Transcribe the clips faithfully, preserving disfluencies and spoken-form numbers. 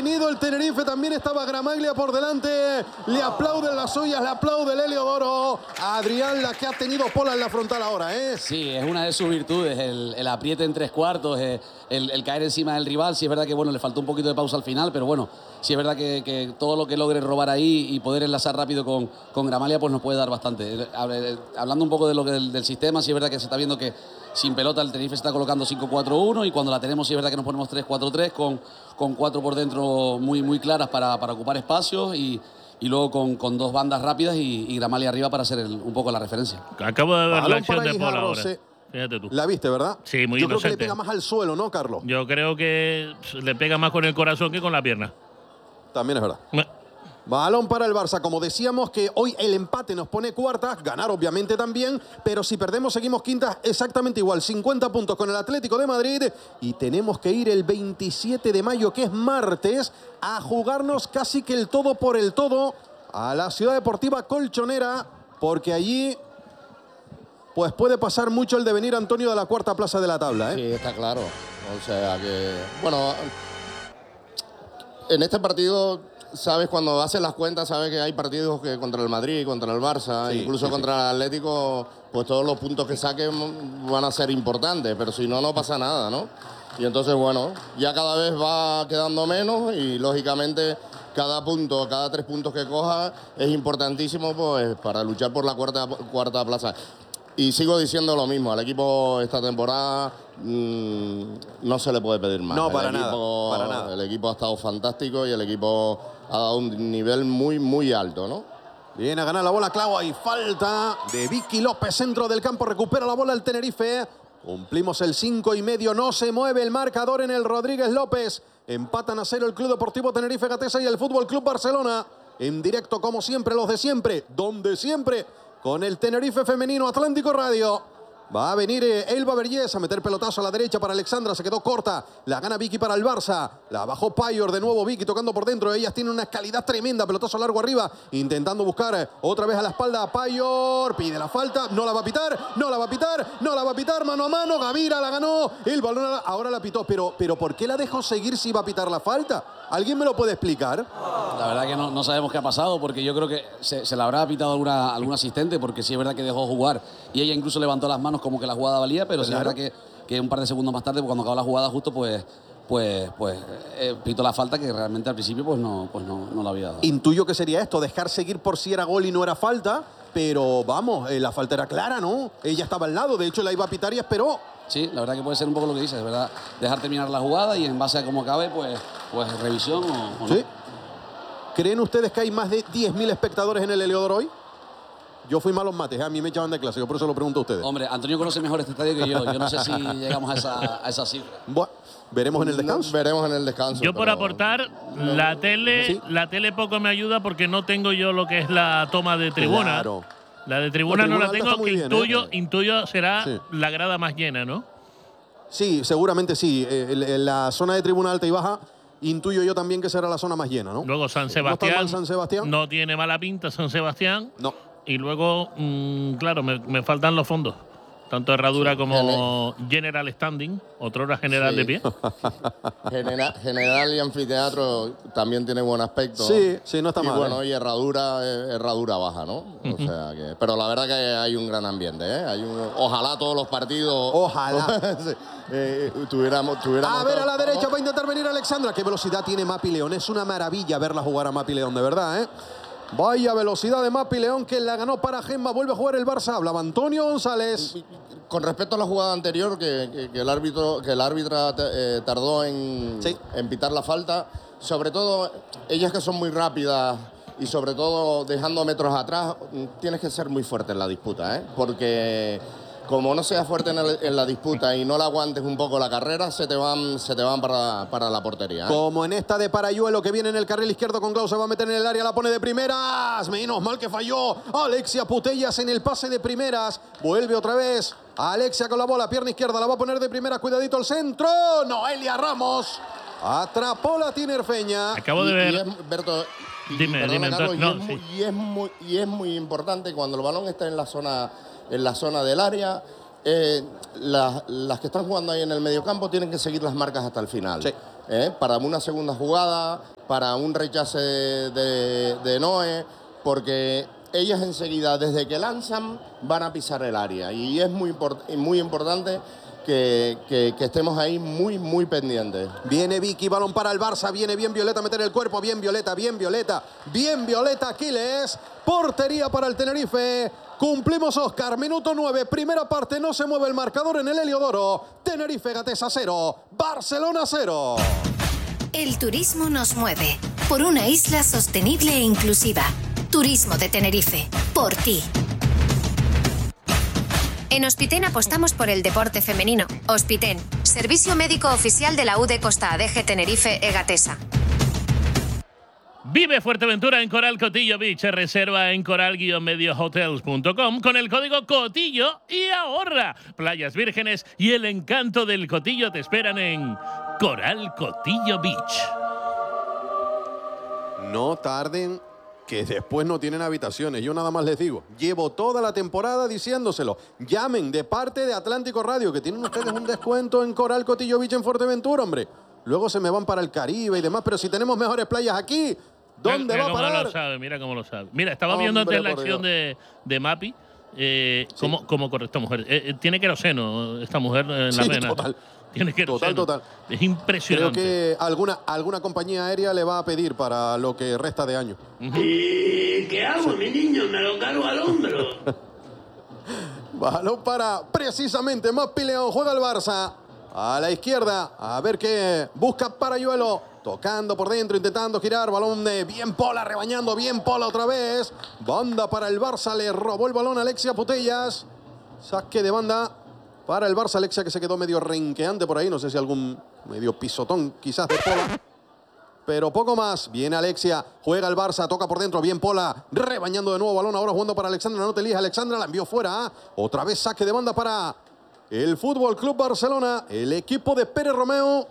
venido el Tenerife, también estaba Gramaglia por delante. Le aplauden las suyas, le aplaude el Heliodoro. Adrián, la que ha tenido Pola en la frontal ahora, ¿eh? Sí, es una de sus virtudes, el, el apriete en tres cuartos, el, el caer encima del rival. Sí es verdad que bueno, le faltó un poquito de pausa al final, pero bueno, sí es verdad que, que todo lo que logre robar ahí y poder enlazar rápido con, con Gramaglia, pues nos puede dar bastante. Hablando un poco de lo que, del, del sistema, sí es verdad que se está viendo que sin pelota el Tenerife se está colocando cinco cuatro uno y cuando la tenemos sí es verdad que nos ponemos tres cuatro tres con, con cuatro por dentro muy, muy claras para, para ocupar espacios y, y luego con, con dos bandas rápidas y, y Gramaglia arriba para hacer el, un poco la referencia. Acabo de ver Balón la acción de Pola ahora. Se... Fíjate tú. La viste, ¿verdad? Sí, muy Yo inocente. creo que le pega más al suelo, ¿no, Carlos? Yo creo que le pega más con el corazón que con la pierna. También es verdad. Me... Balón para el Barça. Como decíamos que hoy el empate nos pone cuartas, ganar obviamente también, pero si perdemos seguimos quintas exactamente igual. cincuenta puntos con el Atlético de Madrid y tenemos que ir el veintisiete de mayo, que es martes, a jugarnos casi que el todo por el todo a la Ciudad Deportiva Colchonera, porque allí pues puede pasar mucho el devenir, Antonio, de la cuarta plaza de la tabla, ¿eh? Sí, está claro. O sea que, bueno, en este partido... Sabes, cuando haces las cuentas, sabes que hay partidos que contra el Madrid, contra el Barça, sí, incluso sí, contra el Atlético, pues todos los puntos que saquen van a ser importantes, pero si no, no pasa nada, ¿no? Y entonces, bueno, ya cada vez va quedando menos y, lógicamente, cada punto, cada tres puntos que coja es importantísimo pues para luchar por la cuarta, cuarta plaza. Y sigo diciendo lo mismo, al equipo esta temporada mmm, no se le puede pedir más. No, para el equipo, nada, para nada. El equipo ha estado fantástico y el equipo ha dado un nivel muy, muy alto, ¿no? Viene a ganar la bola Clau, hay falta de Vicky López, centro del campo, recupera la bola el Tenerife. Cumplimos el cinco y medio, no se mueve el marcador en el Rodríguez López. Empatan a cero el Club Deportivo Tenerife Gatesa y el Fútbol Club Barcelona. En directo, como siempre, los de siempre, donde siempre, con el Tenerife Femenino Atlántico Radio. Va a venir Elba Vergés a meter pelotazo a la derecha para Alexandra. Se quedó corta. La gana Vicky para el Barça. La bajó Payor de nuevo. Vicky tocando por dentro. Ellas tienen una calidad tremenda. Pelotazo largo arriba. Intentando buscar otra vez a la espalda a Payor. Pide la falta. No la va a pitar. No la va a pitar. No la va a pitar. Mano a mano. Gavira la ganó. El balón ahora la pitó. Pero, pero ¿por qué la dejó seguir si va a pitar la falta? ¿Alguien me lo puede explicar? La verdad que no, no sabemos qué ha pasado, porque yo creo que se, se la habrá pitado alguna, algún asistente, porque sí es verdad que dejó jugar y ella incluso levantó las manos como que la jugada valía, pero sí es verdad que, que un par de segundos más tarde, cuando acabó la jugada justo, pues pues, pues eh, pitó la falta que realmente al principio pues no, pues no, no la había dado. Intuyo que sería esto, dejar seguir por si era gol y no era falta, pero vamos, eh, la falta era clara, ¿no? Ella estaba al lado, de hecho la iba a pitar y esperó. Sí, la verdad que puede ser un poco lo que dices, ¿verdad? Dejar terminar la jugada y en base a cómo acabe, pues, pues revisión o, o no. ¿Sí? ¿Creen ustedes que hay más de diez mil espectadores en el Heliodoro hoy? Yo fui malo en mates, ¿eh? A mí me echaban de clase, yo por eso lo pregunto a ustedes. Hombre, Antonio conoce mejor este estadio que yo. Yo no sé si llegamos a esa, a esa cifra. Bueno, veremos en el descanso. No, veremos en el descanso. Yo por pero... aportar, la tele, ¿sí? La tele poco me ayuda porque no tengo yo lo que es la toma de tribuna. Claro. La de tribuna, la tribuna no la tengo, que bien, intuyo, ¿eh? intuyo será sí. La grada más llena, ¿no? Sí, seguramente sí. En la zona de tribuna alta y baja, intuyo yo también que será la zona más llena, ¿no? Luego San Sebastián. ¿No está mal San Sebastián? No tiene mala pinta San Sebastián. No. Y luego, mmm, claro, me, me faltan los fondos. Tanto Herradura sí, como General Standing, otrora General sí. de pie. General, General y Anfiteatro también tiene buen aspecto. Sí, sí, no está y mal. Bueno, ¿eh? y Herradura, Herradura baja, ¿no? Uh-huh. O sea que, pero la verdad que hay un gran ambiente, ¿eh? Hay un, ojalá todos los partidos. Ojalá. sí, eh, tuviéramos, tuviéramos. A ver, a la derecha va a intentar venir Alexandra. Qué velocidad tiene Mapi León. Es una maravilla verla jugar a Mapi León, de verdad, ¿eh? Vaya velocidad de Mapi León, que la ganó para Gemma. Vuelve a jugar el Barça. Hablaba Antonio González. Con respecto a la jugada anterior, que, que, que el árbitro, que el árbitra eh, tardó en, sí. en pitar la falta, sobre todo ellas que son muy rápidas y sobre todo dejando metros atrás, tienes que ser muy fuerte en la disputa, ¿eh? Porque como no seas fuerte en, el, en la disputa y no la aguantes un poco la carrera, se te van, se te van para, para la portería, ¿eh? Como en esta de Parayuelo, que viene en el carril izquierdo con Clau, se va a meter en el área, la pone de primeras. Menos mal que falló Alexia Putellas en el pase de primeras. Vuelve otra vez Alexia con la bola, pierna izquierda, la va a poner de primera, cuidadito al centro. Noelia Ramos atrapó la tinerfeña. Acabo de ver. Y, y es, Berto, y, dime, perdona, dime. Carlos, No, y, es sí. muy, y, es muy, y es muy importante cuando el balón está en la zona, en la zona del área. Eh, las, las que están jugando ahí en el mediocampo tienen que seguir las marcas hasta el final. Sí. ¿eh? Para una segunda jugada, para un rechace de, de, de Noé, porque ellas enseguida, desde que lanzan, van a pisar el área. Y es muy, import muy importante que, que, que estemos ahí muy, muy pendientes. Viene Vicky, balón para el Barça, viene bien Violeta a meter el cuerpo, bien Violeta, bien Violeta, bien Violeta Aquiles, portería para el Tenerife. Cumplimos, Óscar, minuto nueve, primera parte, no se mueve el marcador en el Heliodoro. Tenerife Gatesa cero, Barcelona cero. El turismo nos mueve por una isla sostenible e inclusiva. Turismo de Tenerife, por ti. En Hospiten apostamos por el deporte femenino. Hospiten, servicio médico oficial de la U D Costa Adeje Tenerife Egatesa. Vive Fuerteventura en Coral Cotillo Beach. Reserva en coral guion medio hotels punto com con el código COTILLO y ahorra. Playas vírgenes y el encanto del Cotillo te esperan en Coral Cotillo Beach. No tarden, que después no tienen habitaciones. Yo nada más les digo, llevo toda la temporada diciéndoselo. Llamen de parte de Atlántico Radio, que tienen ustedes un descuento en Coral Cotillo Beach en Fuerteventura, hombre. Luego se me van para el Caribe y demás, pero si tenemos mejores playas aquí, ¿dónde mira, va a parar? Mira cómo lo sabe, mira cómo lo sabe. Mira, estaba Hombre, viendo antes la acción de, de Mapi. Eh, sí. ¿Cómo, cómo corre esta mujer? Eh, tiene queroseno esta mujer en la sí, vena. Total. Tiene queroseno. Total, total. Es impresionante. Creo que alguna, alguna compañía aérea le va a pedir para lo que resta de año. Uh-huh. ¿Y qué hago, mi niño? Me lo cargo al hombro. Balón para precisamente Mapi León. Juega el Barça. A la izquierda. A ver qué busca Parayuelo. Tocando por dentro, intentando girar. Balón de bien Pola, rebañando. Bien Pola otra vez. Banda para el Barça. Le robó el balón a Alexia Putellas. Saque de banda para el Barça. Alexia, que se quedó medio renqueante por ahí. No sé si algún medio pisotón quizás de Pola. Pero poco más. Viene Alexia. Juega el Barça. Toca por dentro. Bien Pola. Rebañando de nuevo. Balón ahora jugando para Alexandra. No te elija. Alexandra la envió fuera. Otra vez saque de banda para el Fútbol Club Barcelona. El equipo de Pérez Romeo,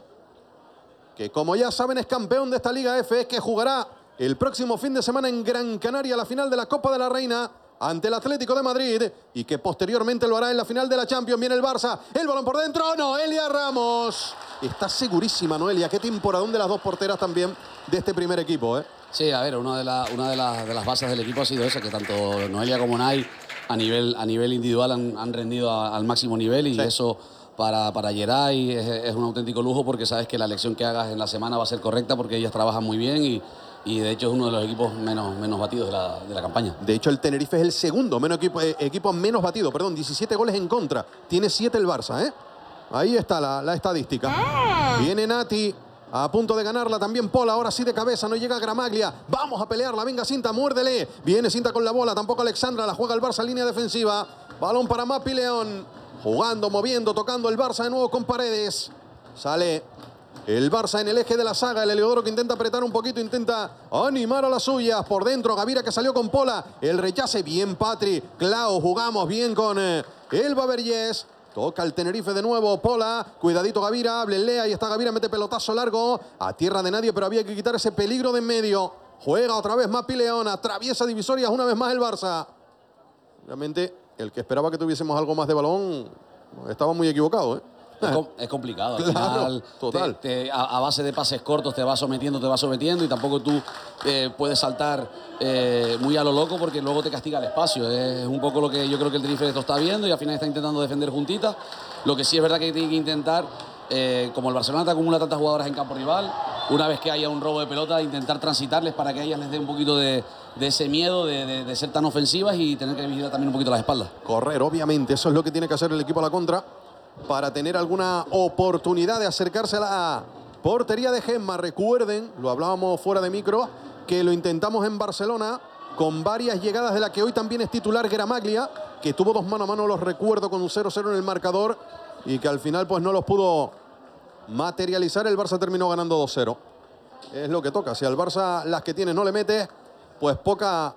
que como ya saben es campeón de esta Liga F, que jugará el próximo fin de semana en Gran Canaria la final de la Copa de la Reina ante el Atlético de Madrid y que posteriormente lo hará en la final de la Champions. Viene el Barça, el balón por dentro, Noelia Ramos. Está segurísima Noelia, qué temporadón de las dos porteras también de este primer equipo, ¿eh? Sí, a ver, una de, la, una de, la, de las bases del equipo ha sido esa, que tanto Noelia como Nay a nivel, a nivel individual han, han rendido a, al máximo nivel y sí. Eso para, para Geray es, es un auténtico lujo porque sabes que la elección que hagas en la semana va a ser correcta porque ellas trabajan muy bien y, y de hecho es uno de los equipos menos, menos batidos de la, de la campaña. De hecho el Tenerife es el segundo menos equipo, eh, equipo menos batido, perdón, diecisiete goles en contra, tiene siete el Barça, ¿eh? Ahí está la, la estadística. Viene Nati. A punto de ganarla también Pola, ahora sí de cabeza, no llega Gramaglia. Vamos a pelearla, venga Cinta, muérdele. Viene Cinta con la bola, tampoco Alexandra, la juega el Barça, línea defensiva. Balón para Mapi León. Jugando, moviendo, tocando el Barça de nuevo con Paredes. Sale el Barça en el eje de la saga, el Heliodoro que intenta apretar un poquito, intenta animar a las suyas. Por dentro, Gavira que salió con Pola. El rechace, bien Patri. Clau, jugamos bien con eh, Elba Vergés. Toca el Tenerife de nuevo, Pola, cuidadito Gavira, háblenle, ahí está Gavira, mete pelotazo largo, a tierra de nadie, pero había que quitar ese peligro de en medio. Juega otra vez Mapi León, atraviesa divisorias una vez más el Barça. Obviamente, el que esperaba que tuviésemos algo más de balón, estaba muy equivocado, ¿eh? Es, com es complicado, al claro, final, total. Te, te, a, a base de pases cortos te vas sometiendo, te vas sometiendo y tampoco tú eh, puedes saltar eh, muy a lo loco porque luego te castiga el espacio. Es un poco lo que yo creo que el Tenerife esto está viendo y al final está intentando defender juntitas. Lo que sí es verdad que tiene que intentar, eh, como el Barcelona te acumula tantas jugadoras en campo rival, una vez que haya un robo de pelota, intentar transitarles para que a ellas les dé un poquito de, de ese miedo de, de, de ser tan ofensivas y tener que vigilar también un poquito las espaldas. Correr, obviamente, eso es lo que tiene que hacer el equipo a la contra para tener alguna oportunidad de acercarse a la portería de Gemma. Recuerden, lo hablábamos fuera de micro, que lo intentamos en Barcelona con varias llegadas de la que hoy también es titular Gramaglia, que tuvo dos mano a mano, los recuerdo, con un cero cero en el marcador y que al final pues no los pudo materializar. El Barça terminó ganando dos cero. Es lo que toca. Si al Barça las que tiene no le mete, pues poca,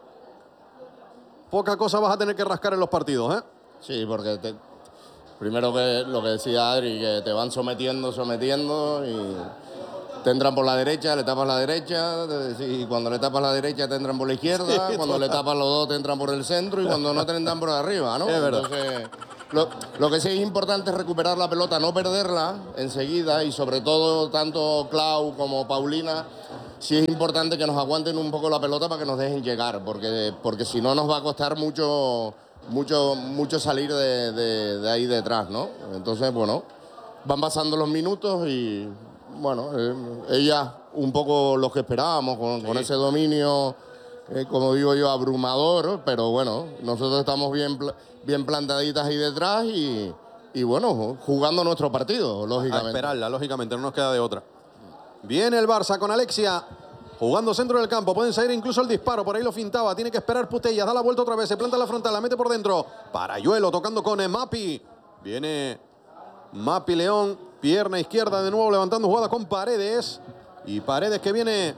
poca cosa vas a tener que rascar en los partidos, ¿eh? Sí, porque te, primero que lo que decía Adri, que te van sometiendo, sometiendo y te entran por la derecha, le tapas la derecha, y cuando le tapas la derecha te entran por la izquierda, sí, cuando total. Le tapas los dos te entran por el centro y cuando no te entran por arriba, ¿no? Es verdad. Entonces Lo, lo que sí es importante es recuperar la pelota, no perderla enseguida y sobre todo tanto Clau como Paulina, sí es importante que nos aguanten un poco la pelota para que nos dejen llegar, porque, porque si no nos va a costar mucho, mucho, mucho salir de, de, de ahí detrás, ¿no? Entonces, bueno, van pasando los minutos y, bueno, eh, ella un poco lo que esperábamos, con, sí. con ese dominio, eh, como digo yo, abrumador, pero bueno, nosotros estamos bien... bien plantaditas ahí detrás y, y bueno, jugando nuestro partido, lógicamente. A esperarla, lógicamente, no nos queda de otra. Viene el Barça con Alexia, jugando centro del campo, pueden salir incluso el disparo, por ahí lo fintaba, tiene que esperar Putellas, da la vuelta otra vez, se planta la frontal, la mete por dentro, Parayuelo tocando con Mapi, viene Mapi León, pierna izquierda de nuevo, levantando jugada con Paredes, y Paredes que viene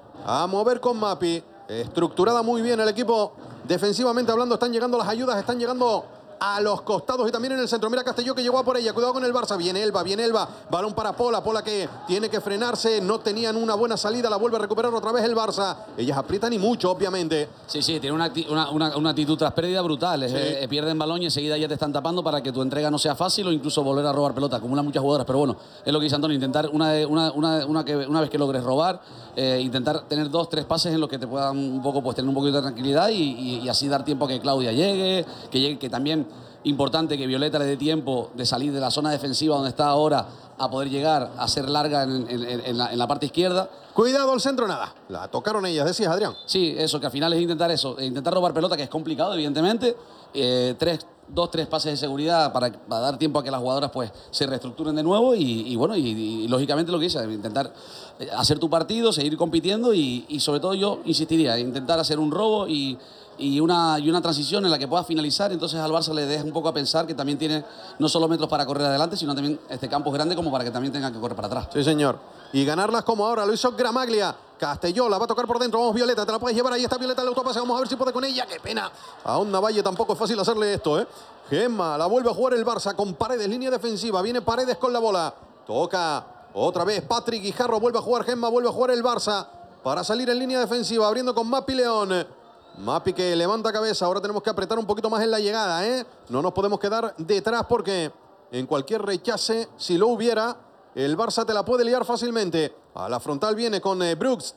a mover con Mapi, estructurada muy bien el equipo. Defensivamente hablando, están llegando las ayudas, están llegando a los costados y también en el centro. Mira Castelló que llegó a por ella, cuidado con el Barça. Viene Elba, viene Elba, balón para Pola, Pola que tiene que frenarse, no tenían una buena salida, la vuelve a recuperar otra vez el Barça. Ellas aprietan y mucho, obviamente. Sí, sí, tiene una, una, una, una actitud tras pérdida brutal. Sí. Eh, eh, pierden balón y enseguida ya te están tapando para que tu entrega no sea fácil o incluso volver a robar pelota. Acumulan muchas jugadoras, pero bueno, es lo que dice Antonio, intentar una, una, una, una, que, una vez que logres robar, eh, intentar tener dos, tres pases en los que te puedan un poco, pues tener un poquito de tranquilidad y, y, y así dar tiempo a que Claudia llegue, que llegue, que también... Importante que Violeta le dé tiempo de salir de la zona defensiva donde está ahora a poder llegar a ser larga en, en, en, la, en la parte izquierda. Cuidado al centro, nada. La tocaron ellas, decías, Adrián. Sí, eso, que al final es intentar eso, intentar robar pelota, que es complicado, evidentemente. Eh, tres, dos, tres pases de seguridad para, para dar tiempo a que las jugadoras pues se reestructuren de nuevo y, y bueno, y, y lógicamente lo que dice, intentar hacer tu partido, seguir compitiendo y, y sobre todo yo insistiría, intentar hacer un robo y... Y una, y una transición en la que pueda finalizar, entonces al Barça le deja un poco a pensar que también tiene no solo metros para correr adelante, sino también este campo es grande como para que también tenga que correr para atrás. Sí, señor. Y ganarlas como ahora, lo hizo Gramaglia. Castelló la va a tocar por dentro, vamos Violeta, te la puedes llevar, ahí está Violeta, el autopase, vamos a ver si puede con ella, qué pena. A Onda Valle tampoco es fácil hacerle esto, ¿eh? Gemma, la vuelve a jugar el Barça con Paredes, línea defensiva, viene Paredes con la bola. Toca otra vez Patrick Guijarro, vuelve a jugar Gemma, vuelve a jugar el Barça para salir en línea defensiva, abriendo con Mapi León. Mapi que levanta cabeza, ahora tenemos que apretar un poquito más en la llegada, ¿eh? No nos podemos quedar detrás porque en cualquier rechace, si lo hubiera, el Barça te la puede liar fácilmente. A la frontal viene con eh, Brooks.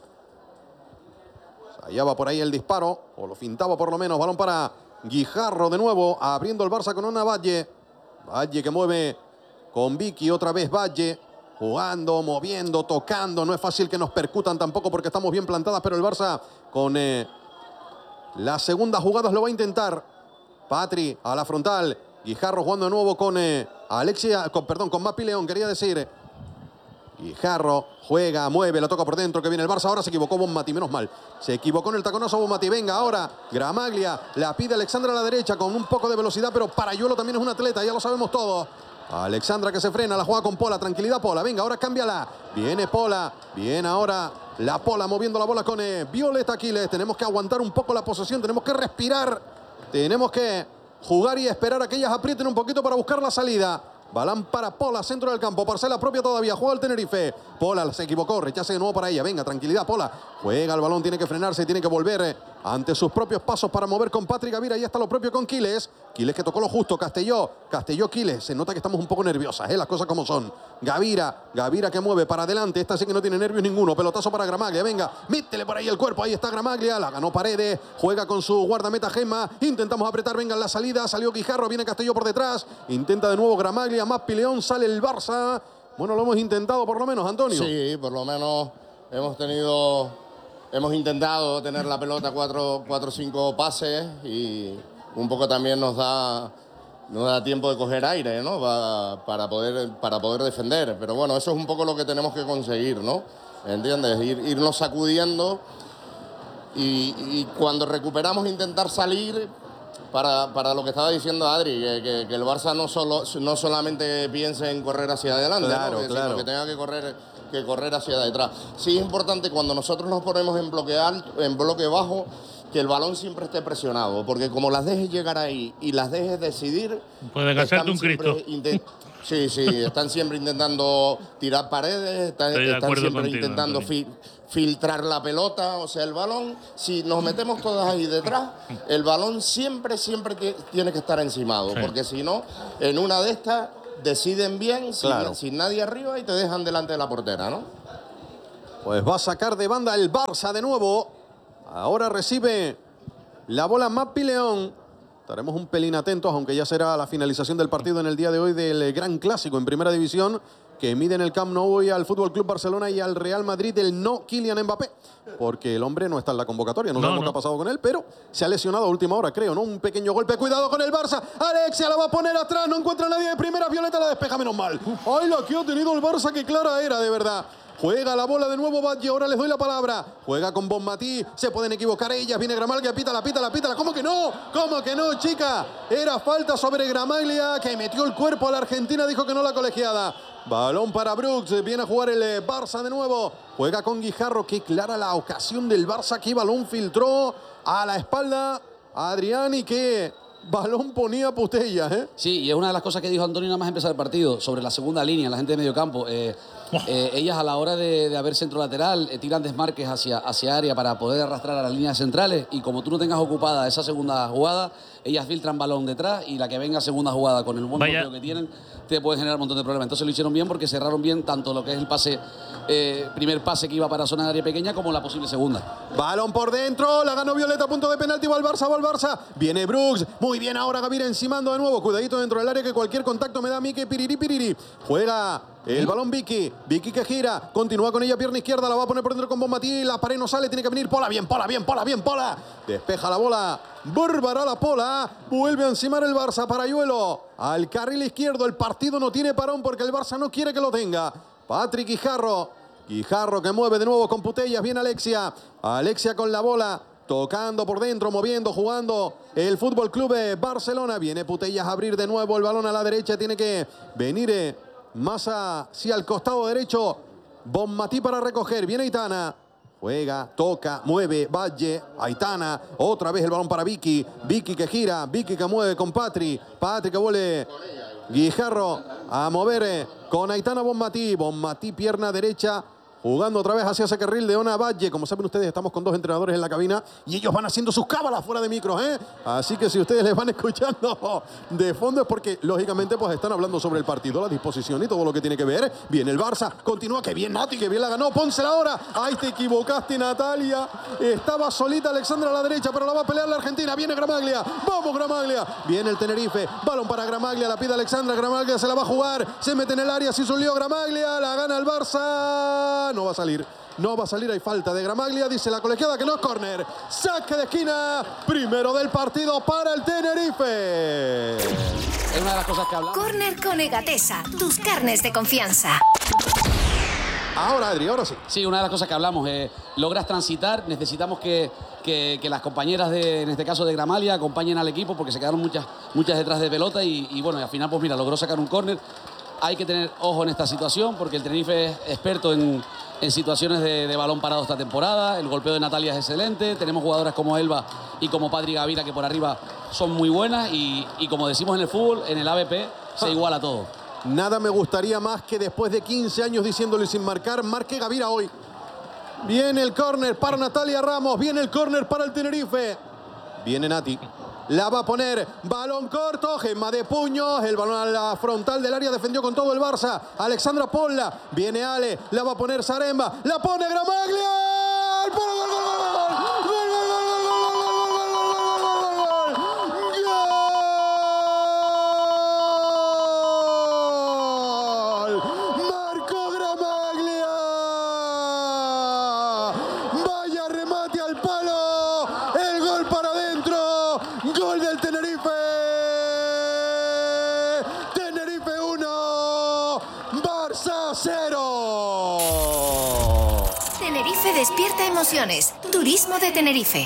Allá va por ahí el disparo, o lo fintaba por lo menos. Balón para Guijarro de nuevo, abriendo el Barça con una Valle. Valle que mueve con Vicky, otra vez Valle. Jugando, moviendo, tocando. No es fácil que nos percutan tampoco porque estamos bien plantadas, pero el Barça con... Eh, La segunda jugada lo va a intentar. Patri a la frontal. Guijarro jugando de nuevo con eh, Alexia, con, perdón, con Mapi León, quería decir. Guijarro juega, mueve, la toca por dentro, que viene el Barça. Ahora se equivocó Bonmati, menos mal. Se equivocó en el taconazo Bonmati. Venga, ahora Gramaglia, la pide Alexandra a la derecha con un poco de velocidad, pero Parayuelo también es un atleta, ya lo sabemos todos. Alexandra que se frena, la juega con Pola, tranquilidad Pola, venga, ahora cámbiala. Viene Pola, viene ahora la Pola moviendo la bola con eh, Violeta Aquiles. Tenemos que aguantar un poco la posesión, tenemos que respirar, tenemos que jugar y esperar a que ellas aprieten un poquito para buscar la salida. Balán para Pola, centro del campo, parcela propia todavía, juega el Tenerife. Pola se equivocó, rechace de nuevo para ella, venga, tranquilidad Pola. Juega el balón, tiene que frenarse, tiene que volver eh, ante sus propios pasos para mover con Patrick Gavira. Ahí está lo propio con Quiles. Quiles que tocó lo justo, Castelló, Castelló, Quiles. Se nota que estamos un poco nerviosas, eh, las cosas como son. Gavira, Gavira que mueve para adelante, esta sí que no tiene nervios ninguno. Pelotazo para Gramaglia, venga, métele por ahí el cuerpo, ahí está Gramaglia, la ganó Paredes, juega con su guardameta Gemma. Intentamos apretar, venga en la salida, salió Guijarro, viene Castelló por detrás, intenta de nuevo Gramaglia, más Pileón, sale el Barça. Bueno, lo hemos intentado por lo menos, Antonio. Sí, por lo menos hemos tenido, hemos intentado tener la pelota cuatro o cinco pases y un poco también nos da, nos da tiempo de coger aire, ¿no? Para, para, poder, para poder defender. Pero bueno, eso es un poco lo que tenemos que conseguir, ¿no? ¿Entiendes? Ir, irnos sacudiendo y, y cuando recuperamos intentar salir. Para, para lo que estaba diciendo Adri, que, que, que el Barça no, solo, no solamente piense en correr hacia adelante, claro, ¿no? que, claro. sino que tenga que correr, que correr hacia detrás. Sí es importante cuando nosotros nos ponemos en bloque alto, en bloque bajo, que el balón siempre esté presionado, porque como las dejes llegar ahí y las dejes decidir... Pueden hacerte un Cristo. Sí, sí, están siempre intentando tirar paredes, están, están siempre contigo, intentando fi, filtrar la pelota, o sea, el balón, si nos metemos todas ahí detrás, el balón siempre, siempre tiene que estar encimado, sí. Porque si no, en una de estas deciden bien, claro. sin, sin nadie arriba y te dejan delante de la portera, ¿no? Pues va a sacar de banda el Barça de nuevo. Ahora recibe la bola Mapi León. Estaremos un pelín atentos, aunque ya será la finalización del partido en el día de hoy del Gran Clásico en Primera División, que mide en el Camp Nou hoy al Fútbol Club Barcelona y al Real Madrid el no Kylian Mbappé, porque el hombre no está en la convocatoria, no, no sabemos no. qué ha pasado con él, pero se ha lesionado a última hora, creo, ¿no? Un pequeño golpe, cuidado con el Barça, Alexia la va a poner atrás, no encuentra a nadie de primera, Violeta la despeja, menos mal. ¡Ay, la que ha tenido el Barça, qué clara era, de verdad! Juega la bola de nuevo Badge, ahora les doy la palabra. Juega con Bonmatí, se pueden equivocar ellas. Viene Gramaglia, pítala, pítala, pítala. ¿Cómo que no? ¿Cómo que no, chica? Era falta sobre Gramaglia, que metió el cuerpo a la Argentina, dijo que no la colegiada. Balón para Brooks, viene a jugar el Barça de nuevo. Juega con Guijarro, qué clara la ocasión del Barça. Qué balón filtró a la espalda a Adrián y qué balón ponía Putella, ¿eh? Sí, y es una de las cosas que dijo Antonio nada más empezar el partido, sobre la segunda línea, la gente de medio campo. Eh, eh, ellas a la hora de, de haber centro lateral eh, tiran desmarques hacia, hacia área para poder arrastrar a las líneas centrales, y como tú no tengas ocupada esa segunda jugada, ellas filtran balón detrás y la que venga segunda jugada con el buen bloqueo que tienen te puede generar un montón de problemas. Entonces lo hicieron bien porque cerraron bien tanto lo que es el pase, eh, primer pase que iba para zona de área pequeña, como la posible segunda. Balón por dentro, la ganó Violeta, punto de penalti, va al Barça, va al Barça. Viene Brooks, muy bien ahora Gavira encimando de nuevo, cuidadito dentro del área que cualquier contacto me da Miki, piriri, piriri. Juega el balón Vicky, Vicky que gira, continúa con ella, pierna izquierda, la va a poner por dentro con Bonmatí, la pared no sale, tiene que venir Pola, bien, Pola, bien, Pola, bien, Pola. Despeja la bola, bárbara la Pola, vuelve a encimar el Barça, Parayuelo, al carril izquierdo, el partido no tiene parón porque el Barça no quiere que lo tenga. Patrick Guijarro, Guijarro que mueve de nuevo con Putellas, viene Alexia, Alexia con la bola, tocando por dentro, moviendo, jugando el Fútbol Club Barcelona. Viene Putellas a abrir de nuevo el balón a la derecha. Tiene que venir eh, más hacia el costado derecho. Bonmatí para recoger. Viene Aitana. Juega, toca, mueve, Valle, Aitana. Otra vez el balón para Vicky. Vicky que gira, Vicky que mueve con Patri. Patri que vuelve Guijarro a mover eh, con Aitana Bonmatí. Bonmatí, pierna derecha. Jugando otra vez hacia ese carril de Ona Valle. Como saben ustedes, estamos con dos entrenadores en la cabina y ellos van haciendo sus cábalas fuera de micros, ¿eh? Así que si ustedes les van escuchando de fondo es porque, lógicamente, pues están hablando sobre el partido, la disposición y todo lo que tiene que ver. Viene el Barça, continúa, que bien Nati, que bien la ganó, pónsela ahora. Ahí te equivocaste, Natalia. Estaba solita Alexandra a la derecha, pero la va a pelear la Argentina. Viene Gramaglia, vamos Gramaglia. Viene el Tenerife, balón para Gramaglia, la pide Alexandra, Gramaglia se la va a jugar. Se mete en el área, se hizo un lío Gramaglia, la gana el Barça. No va a salir, no va a salir, hay falta de Gramaglia, dice la colegiada que no es córner. Saque de esquina, primero del partido para el Tenerife. Es una de las cosas que hablamos. Córner con Egatesa, tus carnes de confianza. Ahora, Adri, ahora sí. Sí, una de las cosas que hablamos, eh, logras transitar, necesitamos que, que, que las compañeras, de, en este caso de Gramaglia, acompañen al equipo porque se quedaron muchas, muchas detrás de pelota y, y bueno, y al final pues mira, logró sacar un córner. Hay que tener ojo en esta situación porque el Tenerife es experto en, en situaciones de, de balón parado esta temporada. El golpeo de Natalia es excelente. Tenemos jugadoras como Elba y como Patri Gavira que por arriba son muy buenas. Y, y como decimos en el fútbol, en el A B P se iguala todo. Nada me gustaría más que después de quince años diciéndole sin marcar, marque Gavira hoy. Viene el córner para Natalia Ramos. Viene el córner para el Tenerife. Viene Nati. La va a poner, balón corto, gema de puños, el balón a la frontal del área, defendió con todo el Barça. Alexandra Polla, viene Ale, la va a poner Zaremba, la pone Gramaglia. ¡Gol, gol, gol, gol, gol! ¡Gol, gol, gol, gol, gol, gol! ¡Marcó Gramaglia! ¡Vaya remate al palo! ¡El gol para adentro! ¡Gol del Tenerife! ¡Tenerife uno! ¡Barça cero! Tenerife despierta emociones. Turismo de Tenerife.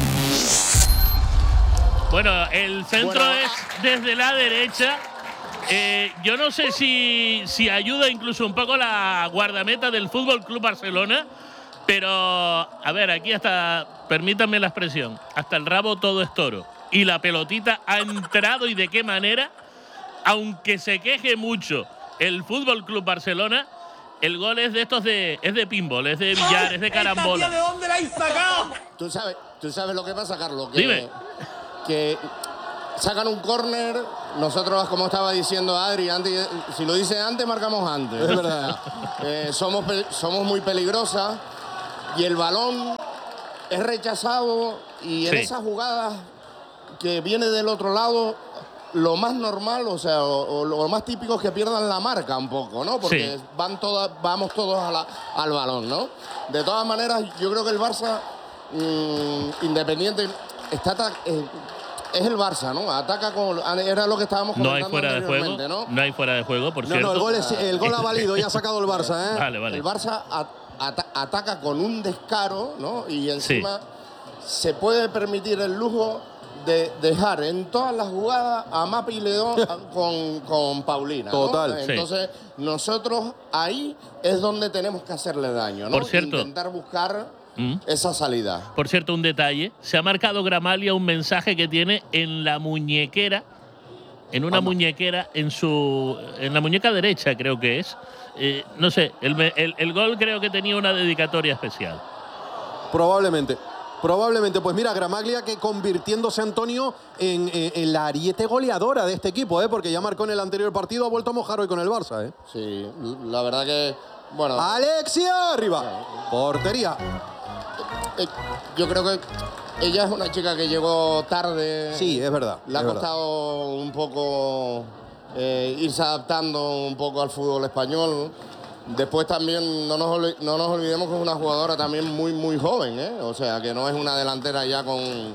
Bueno, el centro Bueno. es desde la derecha. Eh, yo no sé si, si ayuda incluso un poco la guardameta del Fútbol Club Barcelona, pero a ver, aquí hasta, permítanme la expresión, hasta el rabo todo es toro. Y la pelotita ha entrado y de qué manera aunque se queje mucho el Fútbol Club Barcelona, el gol es de estos de es de pinball, es de billar, es de carambola. ¿De dónde la has sacado? ¿Tú sabes, tú sabes lo que pasa, Carlos? Que, Dime. Que sacan un córner, nosotros, como estaba diciendo Adri, antes, si lo dice antes, marcamos antes. Es verdad. eh, somos, somos muy peligrosas y el balón es rechazado y en Sí. esas jugadas que viene del otro lado, lo más normal, o sea, o, o lo más típico es que pierdan la marca un poco, ¿no? Porque Sí. van todas, vamos todos a la, al balón, ¿no? De todas maneras, yo creo que el Barça, mmm, Independiente, está ta- eh, es el Barça, ¿no? Ataca con... Era lo que estábamos No comentando hay fuera de juego, anteriormente, ¿no? no hay fuera de juego, por No, cierto. no, el gol, es, el gol ha valido, ya ha sacado el Barça, ¿eh? Vale, vale. El Barça a- ata- ataca con un descaro, ¿no? Y encima se puede permitir el lujo de dejar en todas las jugadas a Mapi León con, con Paulina, ¿no? Total. Sí. Entonces, nosotros ahí es donde tenemos que hacerle daño, ¿no? Por cierto. Intentar buscar ¿Mm? esa salida. Por cierto, un detalle. Se ha marcado Gramalia un mensaje que tiene en la muñequera, en una Vamos. muñequera, en su, en la muñeca derecha creo que es. Eh, no sé, el, el, el gol creo que tenía una dedicatoria especial. Probablemente. Probablemente, pues mira, Gramaglia que convirtiéndose, Antonio, en, en, en la ariete goleadora de este equipo, ¿eh? Porque ya marcó en el anterior partido, ha vuelto a mojar hoy con el Barça, ¿eh? Sí, la verdad que, bueno, Alexia, arriba. Portería. eh, yo creo que ella es una chica que llegó tarde. Sí, es verdad. Le ha es verdad. costado un poco eh, irse adaptando un poco al fútbol español. Después también no nos, olvi- no nos olvidemos que es una jugadora también muy, muy joven, ¿eh? O sea, que no es una delantera ya con,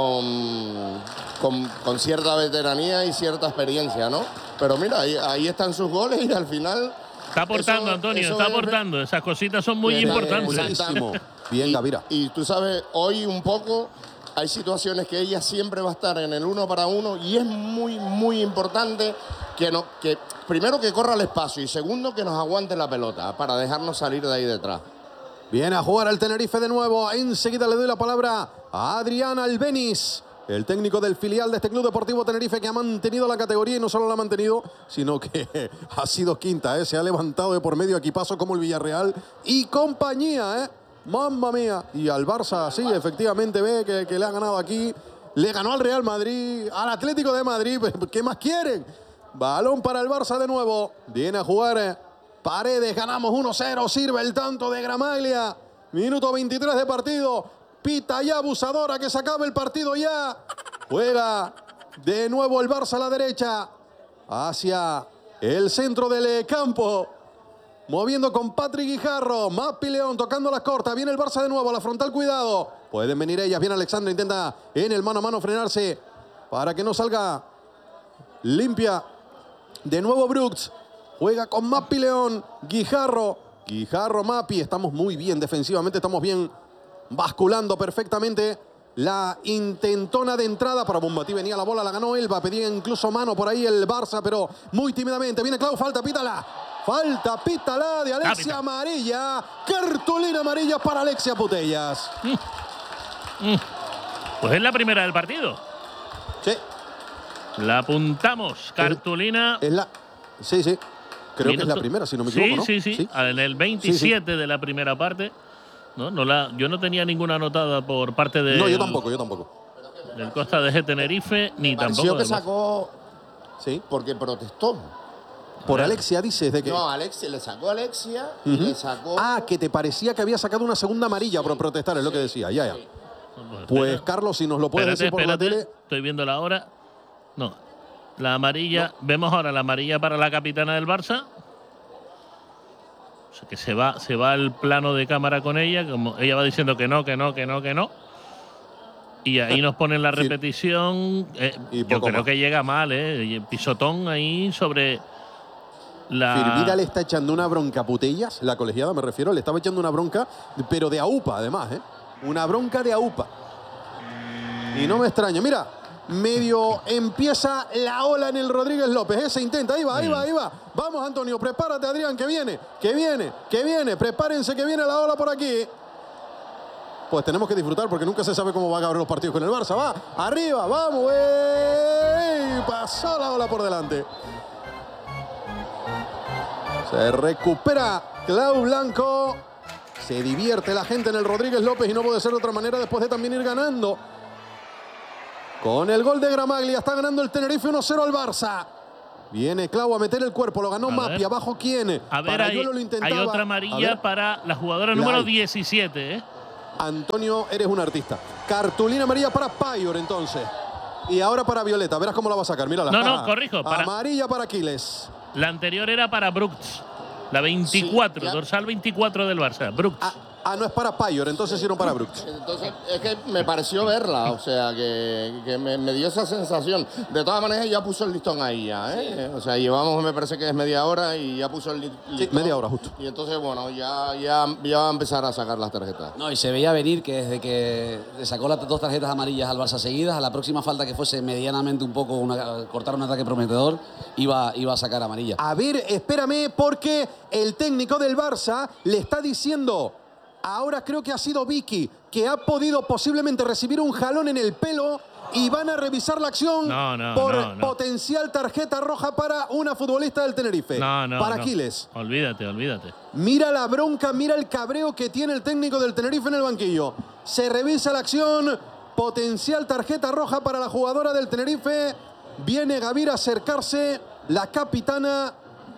con, con, con cierta veteranía y cierta experiencia, ¿no? Pero mira, ahí, ahí están sus goles y al final... Está aportando, eso- Antonio, eso está es- aportando. Esas cositas son muy Está- importantes. Buenísimo. Bien, Gavira. Y, y tú sabes, hoy un poco hay situaciones que ella siempre va a estar en el uno para uno y es muy, muy importante que, no, que primero que corra el espacio y segundo que nos aguante la pelota para dejarnos salir de ahí detrás. Viene a jugar al Tenerife de nuevo. Enseguida le doy la palabra a Adrián Albeniz, el técnico del filial de este Club Deportivo Tenerife, que ha mantenido la categoría y no solo la ha mantenido, sino que ha sido quinta, ¿eh? Se ha levantado de por medio equipazo como el Villarreal y compañía, ¿eh? Mamma mía. Y al Barça, sí, efectivamente ve que, que le ha ganado aquí. Le ganó al Real Madrid, al Atlético de Madrid. ¿Qué más quieren? Balón para el Barça de nuevo. Viene a jugar eh, Paredes. Ganamos uno cero. Sirve el tanto de Gramaglia. Minuto veintitrés de partido. Pita ya abusadora que se acabe el partido ya. Juega de nuevo el Barça a la derecha. Hacia el centro del campo. Moviendo con Patrick Guijarro. Mapi León tocando las cortas. Viene el Barça de nuevo a la frontal. Cuidado. Pueden venir ellas. Viene Alexandra. Intenta en el mano a mano frenarse para que no salga limpia. De nuevo Brooks. Juega con Mapi León. Guijarro. Guijarro, Mapi. Estamos muy bien defensivamente. Estamos bien basculando perfectamente. La intentona de entrada para Bumbati. Venía la bola, la ganó Elba. Pedía incluso mano por ahí el Barça, pero muy tímidamente. Viene Clau, falta, pítala. Falta, pítala de Alexia Árbitra. amarilla. Cartulina amarilla para Alexia Putellas. Pues es la primera del partido. Sí, La apuntamos. Cartulina. es la... Sí, sí. Creo que es la Minuto- primera, si no me sí, equivoco, ¿no? Sí, sí, En el veintisiete de la primera parte. No, no la, yo no tenía ninguna anotada por parte de No, yo tampoco, yo tampoco. del Costa de G Tenerife, ni Pareció tampoco que del Barça. sacó Sí. porque protestó. Por Alexia dices de que... No, Alexia, le sacó a Alexia y le sacó... Ah, que te parecía que había sacado una segunda amarilla por protestar, es lo que decía. Ya, ya. Pues, Espera, Carlos, si nos lo puedes espérate, decir por la espérate, tele... Estoy viendo la hora. No. La amarilla. Vemos ahora la amarilla para la capitana del Barça. O sea, que se va, se va el plano de cámara con ella, como ella va diciendo que no, que no, que no, que no. Y ahí nos ponen la Sí. repetición. Eh, Y yo poco creo más. que llega mal, ¿eh? Y pisotón ahí sobre la. Firmida le está echando una bronca a Putellas, la colegiada me refiero, le estaba echando una bronca, pero de AUPA además, ¿eh? Una bronca de AUPA. Y no me extraña, mira, medio empieza la ola en el Rodríguez López, ese intenta, ahí va, ahí va, ahí va. Vamos, Antonio, prepárate, Adrián, que viene, que viene, que viene, prepárense que viene la ola por aquí. pues tenemos que disfrutar porque nunca se sabe cómo van a acabar los partidos con el Barça. Va, arriba, vamos, güey. Pasó la ola por delante. Se recupera Clau Blanco. Se divierte la gente en el Rodríguez López y no puede ser de otra manera después de también ir ganando. Con el gol de Gramaglia está ganando el Tenerife uno cero al Barça. Viene Clau a meter el cuerpo, lo ganó Mapi. Abajo, ¿quién? A ver, hay, lo intentaba. Hay otra amarilla para la jugadora la número hay. diecisiete. ¿eh? Antonio, eres un artista. Cartulina amarilla para Payor, entonces. Y ahora para Violeta. Verás cómo la va a sacar. Mírala. No, no, corrijo. Para... Amarilla para Aquiles. La anterior era para Brooks. La veinticuatro, sí, dorsal veinticuatro del Barça. Brooks. Ah, ah, no es para Payor, entonces sí no para Brooks. Entonces, es que me pareció verla, o sea, que, que me, me dio esa sensación. De todas maneras, ya puso el listón ahí ya, ¿eh? Sí. O sea, llevamos, me parece que es media hora y ya puso el listón. Sí, media hora justo. Y entonces, bueno, ya, ya, ya va a empezar a sacar las tarjetas. No, y se veía venir que desde que le sacó las dos tarjetas amarillas al Barça seguidas, a la próxima falta que fuese medianamente un poco, una, cortar un ataque prometedor, iba, iba a sacar amarilla. A ver, espérame, porque el técnico del Barça le está diciendo... Ahora creo que ha sido Vicky, que ha podido posiblemente recibir un jalón en el pelo y van a revisar la acción no, no, por no, no. potencial tarjeta roja para una futbolista del Tenerife. No, no, para no. Aquiles. Olvídate, olvídate. Mira la bronca, mira el cabreo que tiene el técnico del Tenerife en el banquillo. Se revisa la acción, potencial tarjeta roja para la jugadora del Tenerife. Viene Gavir a acercarse, la capitana,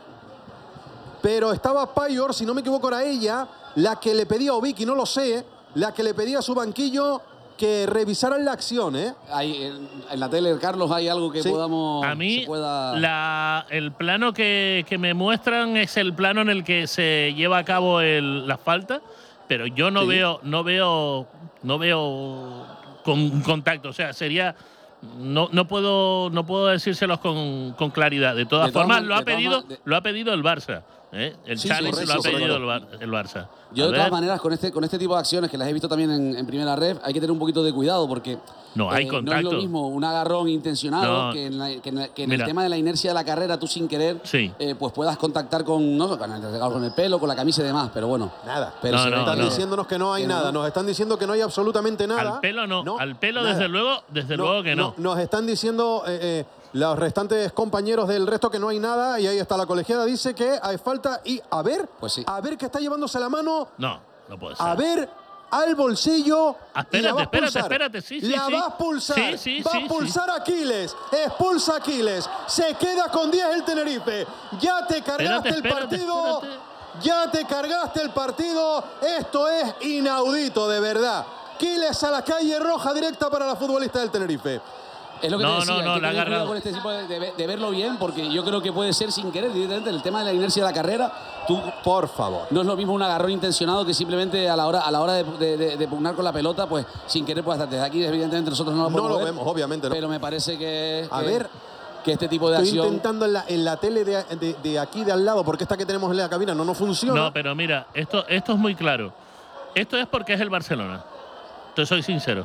pero estaba Payor, si no me equivoco era ella, la que le pedía a Vicky, no lo sé, la que le pedía a su banquillo que revisaran la acción, ¿eh? Hay, en, en la tele, Carlos, ¿hay algo que sí. podamos... A mí, pueda... la, el plano que, que me muestran es el plano en el que se lleva a cabo el, la falta, pero yo no sí. veo, no veo, no veo con contacto, o sea, sería... No, no puedo no puedo decírselos con, con claridad. De todas de formas, todas, lo, ha pedido, de... lo ha pedido el Barça. ¿eh? El sí, challenge lo ha pedido el, Bar, el Barça. Yo, a de ver. todas maneras, con este, con este tipo de acciones que las he visto también en, en primera red, hay que tener un poquito de cuidado porque no, hay eh, contacto. no es lo mismo un agarrón intencionado no. que en, la, que en, que en el tema de la inercia de la carrera, tú sin querer, sí. eh, pues puedas contactar con, no, con, el, con el pelo, con la camisa y demás, pero bueno. Nada. Pero no, se no, están no. diciéndonos que no hay que nada. No. Nos están diciendo que no hay absolutamente nada. Al pelo no. no Al pelo, nada. desde luego, desde no, luego que no. no. Nos están diciendo... Eh, eh, los restantes compañeros del resto que no hay nada y ahí está la colegiada, dice que hay falta y a ver, pues sí. a ver que está llevándose la mano. No, no puede ser. A ver al bolsillo. Ah, espérate, y la va a espérate, espérate, sí, sí, la sí. va a expulsar. Sí, sí, va sí, a expulsar sí. a Aquiles. Expulsa a Aquiles. Se queda con diez el Tenerife. Ya te cargaste espérate, el espérate, partido. espérate. Ya te cargaste el partido. Esto es inaudito, de verdad. Aquiles a la calle roja directa para la futbolista del Tenerife. Es lo que no, te decía, no, no, hay que la tener cuidado agarrado. con este tipo de, de, de verlo bien, porque yo creo que puede ser sin querer, directamente el tema de la inercia de la carrera. Tú, por favor. No es lo mismo un agarrón intencionado que simplemente a la hora, a la hora de, de, de, de pugnar con la pelota, pues sin querer puede estar. Desde aquí, evidentemente, nosotros no lo podemos No lo ver, vemos, obviamente. No. Pero me parece que, a que, ver, que este tipo de estoy acción... Estoy intentando en la, en la tele de, de, de aquí de al lado, porque esta que tenemos en la cabina no nos funciona. No, pero mira, esto, esto es muy claro. Esto es porque es el Barcelona. Te soy sincero.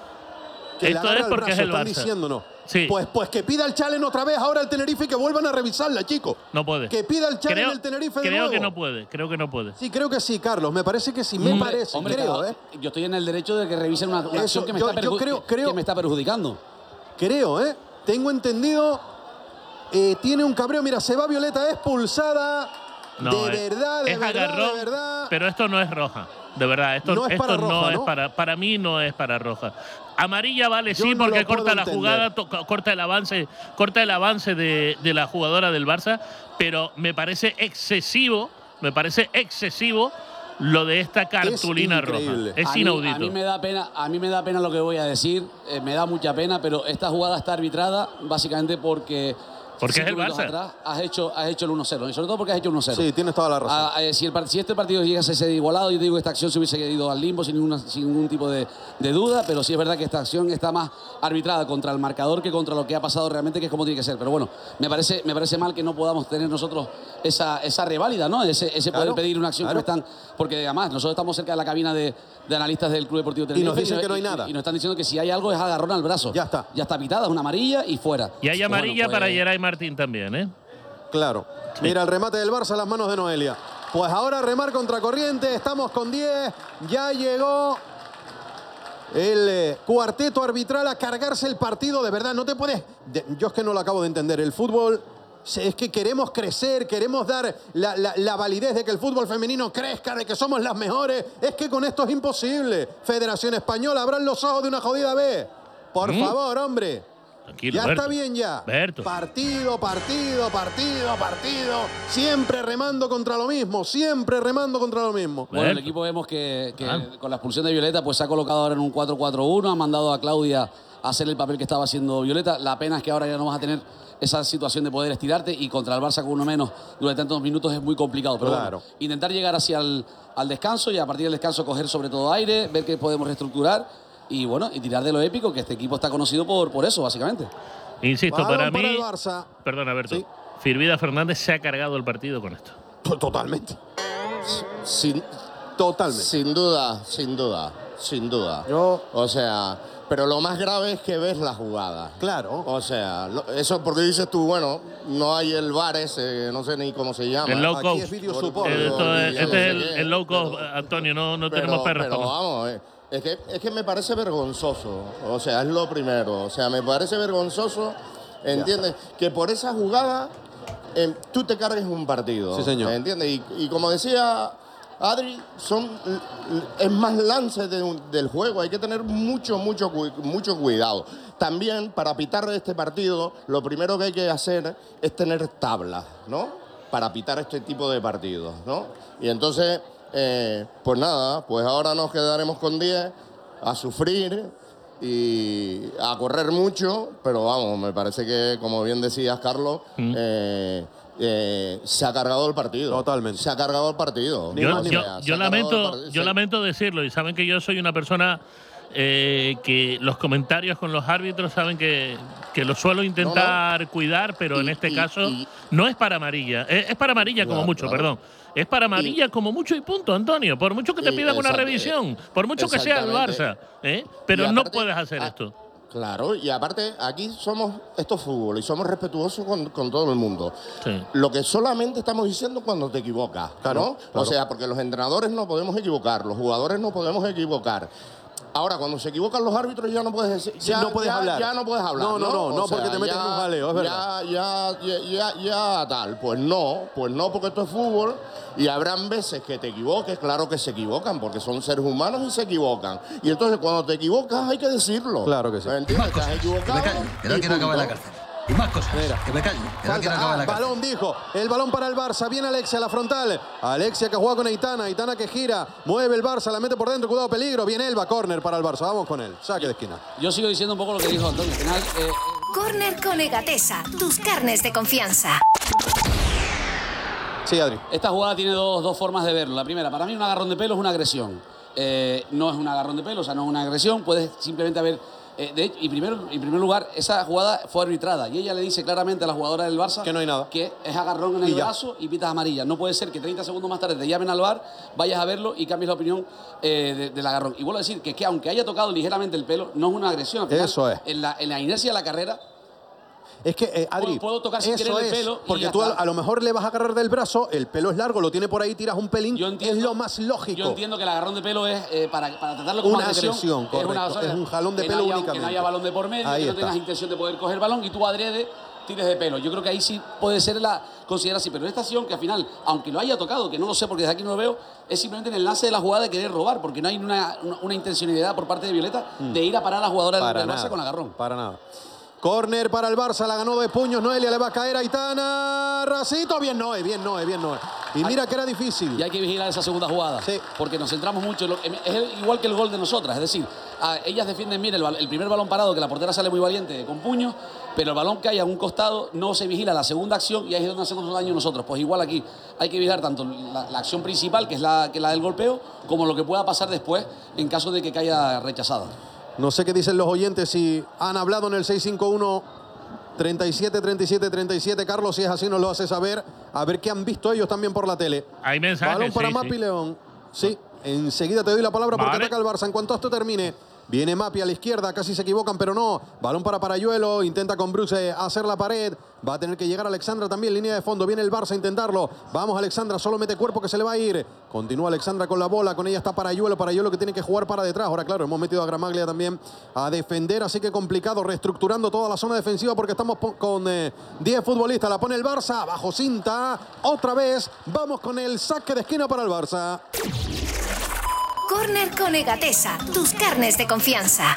Que esto es porque brazo, es el Barça. Diciéndonos. Sí. Pues, pues que pida el challenge otra vez ahora el Tenerife y que vuelvan a revisarla, chico. No puede. Que pida el challenge creo, el Tenerife de Creo nuevo. que no puede, creo que no puede. Sí, creo que sí, Carlos. Me parece que sí, me hombre, parece, hombre, creo, claro, ¿eh? Yo estoy en el derecho de que revisen una, una Eso, acción que me, yo, está yo creo, creo, que me está perjudicando. Creo, ¿eh? Tengo entendido. Eh, tiene un cabreo. Mira, se va Violeta expulsada. No, de es, verdad, de es verdad, agarrón, de verdad. Pero esto no es roja. De verdad, esto no es esto para no roja, es ¿no? para para mí no es para roja. Amarilla vale Yo sí no porque lo puedo corta la entender. jugada, to, corta el avance, corta el avance de, de la jugadora del Barça, pero me parece excesivo, me parece excesivo lo de esta cartulina es roja. Es a inaudito. Mí, a mí me da pena, a mí me da pena lo que voy a decir, eh, me da mucha pena, pero esta jugada está arbitrada básicamente porque Porque es el Barça. Atrás, has hecho, has hecho el uno cero. Y sobre todo porque has hecho el uno cero. Sí, tienes toda la razón. A, a, si, el, si este partido llegase a ser igualado, yo te digo que esta acción se hubiese ido al limbo sin, ninguna, sin ningún tipo de, de duda, pero sí es verdad que esta acción está más arbitrada contra el marcador que contra lo que ha pasado realmente, que es como tiene que ser. Pero bueno, me parece, me parece mal que no podamos tener nosotros esa, esa reválida, ¿no? Ese, ese claro, poder pedir una acción claro. que me están... Porque además nosotros estamos cerca de la cabina de, de analistas del Club Deportivo Tenerife. Y nos dicen y, que no hay y, nada. Y, y nos están diciendo que si hay algo es agarrón al brazo. Ya está. Ya está pitada, es una amarilla y fuera. Y hay amarilla bueno, pues, para Geray Martín también, ¿eh? Claro. Sí. Mira el remate del Barça a las manos de Noelia. Pues ahora remar contra corriente. Estamos con diez. Ya llegó el eh, cuarteto arbitral a cargarse el partido. De verdad, no te puedes... de- yo es que no lo acabo de entender. El fútbol... Es que queremos crecer, queremos dar la, la, la validez de que el fútbol femenino crezca, de que somos las mejores. Es que con esto es imposible. Federación Española, abran los ojos de una jodida vez. Por ¿Mm? favor, hombre. Tranquilo, Ya Berto. está bien ya. Berto. Partido, partido, partido, partido. Siempre remando contra lo mismo, siempre remando contra lo mismo. Bueno, el Berto. equipo vemos que, que Ah. con la expulsión de Violeta pues se ha colocado ahora en un cuatro cuatro uno, ha mandado a Claudia a hacer el papel que estaba haciendo Violeta. La pena es que ahora ya no vas a tener esa situación de poder estirarte y contra el Barça con uno menos durante tantos minutos es muy complicado. Pero Claro. bueno, intentar llegar hacia el al descanso y a partir del descanso coger sobre todo aire, ver qué podemos reestructurar y bueno, y tirar de lo épico, que este equipo está conocido por, por eso, básicamente. Insisto, Balón para para mí... el Barça. Perdona, Berto. Sí. Firvida Fernández se ha cargado el partido con esto. Totalmente. Sin, Totalmente. sin duda, sin duda, sin duda. Yo- O sea, pero lo más grave es que ves la jugada. Claro. O sea, lo- eso porque dices tú, bueno, no hay el V A R ese, no sé ni cómo se llama. El low Aquí cost. es video Bueno, support. Eh, esto es- ya este no sé es el, qué, el low cost, pero- Antonio. No, no Pero, tenemos perros. pero como- vamos, eh, es, que, es que me parece vergonzoso. O sea, es lo primero. O sea, me parece vergonzoso, ¿entiendes? Que por esa jugada eh, tú te cargues un partido. Sí, señor. ¿Entiendes? Y, y como decía Adri, son, es más lance de un- del juego. Hay que tener mucho, mucho, cu- mucho cuidado. También, para pitar este partido, lo primero que hay que hacer es tener tablas, ¿no? Para pitar este tipo de partidos, ¿no? Y entonces, eh, pues nada, pues ahora nos quedaremos con diez a sufrir y a correr mucho, pero vamos, me parece que, como bien decías, Carlos, Mm. eh, eh, se ha cargado el partido. Totalmente. Se ha cargado el partido. Ni Yo, más ni yo- menos. Se yo ha cargado el lamento, partido, yo sí. lamento decirlo y saben que yo soy una persona eh, que los comentarios con los árbitros saben que, que lo suelo intentar cuidar, pero en Y- este y- caso y- no es para amarilla. Es, es para amarilla como Claro, mucho, claro. perdón. Es para amarilla como mucho y punto, Antonio. Por mucho que te Sí, pidan una exacto, revisión, por mucho que sea el exactamente. Barça, ¿eh? pero Y no aparte- puedes hacer ah, esto. Claro, y aparte aquí somos, esto es fútbol y somos respetuosos con, con todo el mundo. Sí. Lo que solamente estamos diciendo cuando te equivocas, Claro, ¿no? claro. O sea, porque los entrenadores no podemos equivocar, los jugadores no podemos equivocar. Ahora, cuando se equivocan los árbitros ya no puedes decir, Sí, ya, no puedes ya- hablar. ya no puedes hablar. No, no, no, no, porque te metes en un jaleo, es verdad. Ya, ya, ya, ya, ya tal. Pues no, pues no, porque esto es fútbol y habrán veces que te equivoques, claro que se equivocan, porque son seres humanos y se equivocan. Y entonces cuando te equivocas hay que decirlo. Claro que sí. ¿Me entiendes? Te has equivocado. Que me callo, que no y quiero acabar en la punto. cárcel. Y más cosas. Mira. Que me callo, que no Falta- quiero acabar en ah, la cárcel. balón, dijo. El balón para el Barça. Viene Alexia a la frontal. Alexia que juega con Aitana. Aitana que gira. Mueve el Barça. La mete por dentro. Cuidado, peligro. Viene Elba. Córner para el Barça. Vamos con él. Saque de esquina. Yo sigo diciendo un poco lo que dijo Antonio. Al final, eh, Corner con Egatesa, tus carnes de confianza. Sí, Adri. esta jugada tiene dos, dos formas de verlo. La primera, para mí un agarrón de pelo es una agresión. Eh, no es un agarrón de pelo, o sea, no es una agresión. Puedes simplemente haber... eh, de hecho, y primero, en primer lugar, esa jugada fue arbitrada y ella le dice claramente a la jugadora del Barça Que no hay nada. que es agarrón en el Y ya. brazo y pitas amarilla. No puede ser que treinta segundos más tarde te llamen al bar, vayas a verlo y cambies la opinión eh, de- del agarrón. Y vuelvo a decir que, que aunque haya tocado ligeramente el pelo, no es una agresión. Al final, Eso es. En la, en la inercia de la carrera, Es que, eh, Adri, Puedo- puedo tocar sin eso querer el es, pelo y porque ya tú a, está. a lo mejor le vas a agarrar del brazo, el pelo es largo, lo tiene por ahí, tiras un pelín, yo entiendo, es lo más lógico. Yo entiendo que el agarrón de pelo es eh, para, para tratarlo como Una agresión. agresión, es, una correcto. cosa Es un jalón de que pelo no haya, únicamente. Que no haya balón de por medio, Ahí que no está. tengas intención de poder coger el balón y tú adrede tires de pelo. Yo creo que ahí sí puede ser la considera así, pero en esta acción que al final, aunque lo haya tocado, que no lo sé porque desde aquí no lo veo, es simplemente en el lance de la jugada de querer robar, porque no hay una, una, una intencionalidad por parte de Violeta de ir a parar a la jugadora Para del Barça nada, con agarrón. para nada. Córner para el Barça, la ganó de puños Noelia, le va a caer Aitana, Racito, bien Noé, bien Noé, bien Noé. Y mira que era difícil. Y hay que vigilar esa segunda jugada. Sí. Porque nos centramos mucho. En lo, es el- igual que el gol de nosotras. Es decir, a- ellas defienden bien el, bal- el primer balón parado, que la portera sale muy valiente con puños, pero el balón cae a un costado, no se vigila la segunda acción y ahí es donde hacemos daño nosotros. Pues igual aquí hay que vigilar tanto la, la acción principal, que es la, que es la del golpeo, como lo que pueda pasar después en caso de que caiga rechazada. No sé qué dicen los oyentes, si han hablado en el seis cinco uno treinta y siete, treinta y siete, treinta y siete. Carlos, si es así, nos lo hace saber. A ver qué han visto ellos también por la tele. Hay mensajes. Balón para sí, Mapi sí. León. Sí, enseguida te doy la palabra porque Vale. ataca el Barça. En cuanto esto termine, Viene Mapi a la izquierda, casi se equivocan, pero no. Balón para Parayuelo, intenta con Bruce hacer la pared. Va a tener que llegar Alexandra también, línea de fondo. Viene el Barça a intentarlo. Vamos, Alexandra, solo mete cuerpo que se le va a ir. Continúa Alexandra con la bola, con ella está Parayuelo. Parayuelo que tiene que jugar para detrás. Ahora, claro, hemos metido a Gramaglia también a defender, así que complicado, reestructurando toda la zona defensiva porque estamos con eh, diez futbolistas. La pone el Barça, bajo cinta. Otra vez, vamos con el saque de esquina para el Barça. Corner con Egatesa, tus carnes de confianza.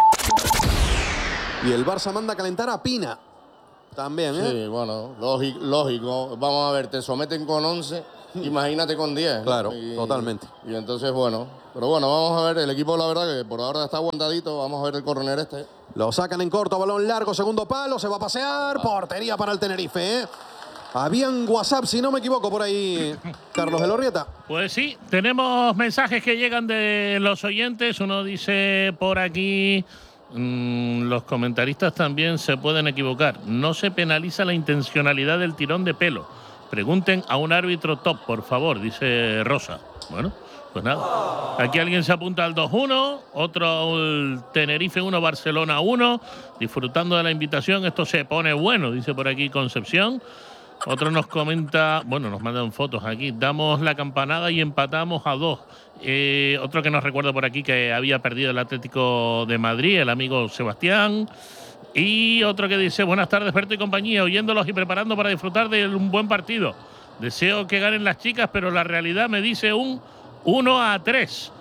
Y el Barça manda a calentar a Pina. También, ¿eh? Sí, bueno, lógico, lógico. Vamos a ver, te someten con once, imagínate con diez. Claro, y, totalmente. Y entonces, bueno. Pero bueno, vamos a ver, el equipo la verdad que por ahora está aguantadito. Vamos a ver el córner este. Lo sacan en corto, balón largo, segundo palo, se va a pasear. Portería para el Tenerife, ¿eh? Habían WhatsApp, si no me equivoco, por ahí, Carlos Elorrieta. Pues sí, tenemos mensajes que llegan de los oyentes. Uno dice por aquí, mmm, los comentaristas también se pueden equivocar. No se penaliza la intencionalidad del tirón de pelo. Pregunten a un árbitro top, por favor, dice Rosa. Bueno, pues nada. Aquí alguien se apunta al dos uno, otro el Tenerife uno, Barcelona uno. Disfrutando de la invitación, esto se pone bueno, dice por aquí Concepción. Otro nos comenta, bueno, nos mandan fotos aquí. Damos la campanada y empatamos a dos. Eh, otro que nos recuerda por aquí que había perdido el Atlético de Madrid, el amigo Sebastián. Y otro que dice, buenas tardes, Berto y compañía, oyéndolos y preparando para disfrutar de un buen partido. Deseo que ganen las chicas, pero la realidad me dice un uno a tres.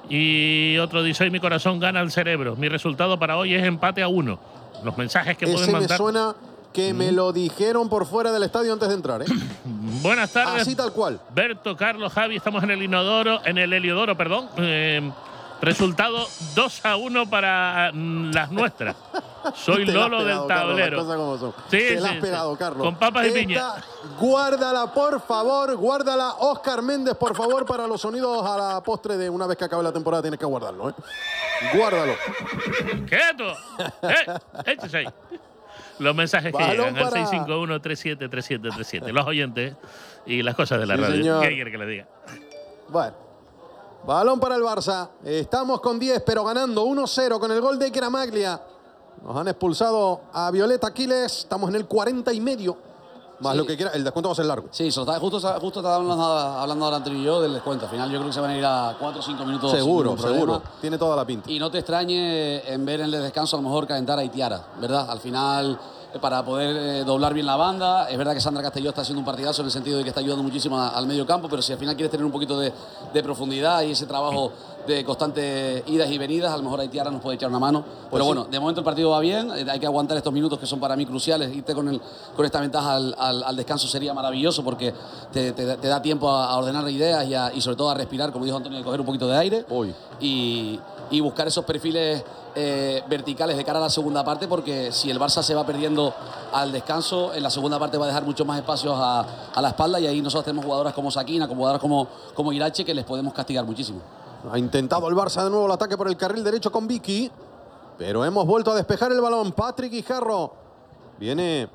Y otro dice, hoy mi corazón gana el cerebro. Mi resultado para hoy es empate a uno. Los mensajes que Ese pueden mandar. me suena que me lo dijeron por fuera del estadio antes de entrar, ¿eh? Buenas tardes. Así tal cual. Berto, Carlos, Javi, estamos en el Inodoro, en el Heliodoro, perdón. Eh, resultado dos a uno para mm, las nuestras. Soy Te la has Lolo pegado, del Carlos, tablero. las cosas como son. Sí, Te la sí, has pegado, sí. Carlos. Con papas y Esta, piña. Guárdala, por favor, guárdala. Oscar Méndez, por favor, para los sonidos a la postre de una vez que acabe la temporada tienes que guardarlo, ¿eh? Guárdalo. ¡Quieto! ¡Eh! ¡Échese ahí! Los mensajes que Balón llegan al para- seis cinco uno, tres siete tres siete tres siete. Los oyentes y las cosas de la Sí, radio. señor. ¿Qué quiere que le diga? Bueno. Balón para el Barça. Estamos con diez, pero ganando uno cero con el gol de Gramaglia. Nos han expulsado a Violeta Aquiles. Estamos en el cuarenta y medio. Más Sí. lo que quiera. El descuento va a ser largo. Sí, se lo está- justo, justo estábamos hablando, hablando ahora Antonio y yo del descuento. Al final yo creo que se van a ir a cuatro o cinco minutos. Seguro, sin ningún problema. seguro. Tiene toda la pinta. Y no te extrañe en ver en el descanso a lo mejor calentar a Itiara, ¿verdad? Al final, eh, para poder eh, doblar bien la banda, es verdad que Sandra Castelló está haciendo un partidazo en el sentido de que está ayudando muchísimo a- al medio campo, pero si al final quieres tener un poquito de, de profundidad y ese trabajo de constantes idas y venidas, a lo mejor Itiara nos puede echar una mano. Pero sí. bueno, de momento el partido va bien, eh, hay que aguantar estos minutos que son para mí cruciales. Irte con, el, con esta ventaja al, al- al descanso sería maravilloso porque te, te- te da tiempo a, a ordenar ideas y, a- y sobre todo a respirar, como dijo Antonio, de coger un poquito de aire Uy. y, y buscar esos perfiles eh, verticales de cara a la segunda parte, porque si el Barça se va perdiendo al descanso, en la segunda parte va a dejar muchos más espacios a, a la espalda y ahí nosotros tenemos jugadoras como Sakina, como jugadoras como, como Irache que les podemos castigar muchísimo. Ha intentado el Barça de nuevo el ataque por el carril derecho con Vicky. Pero hemos vuelto a despejar el balón. Patrick Guijarro viene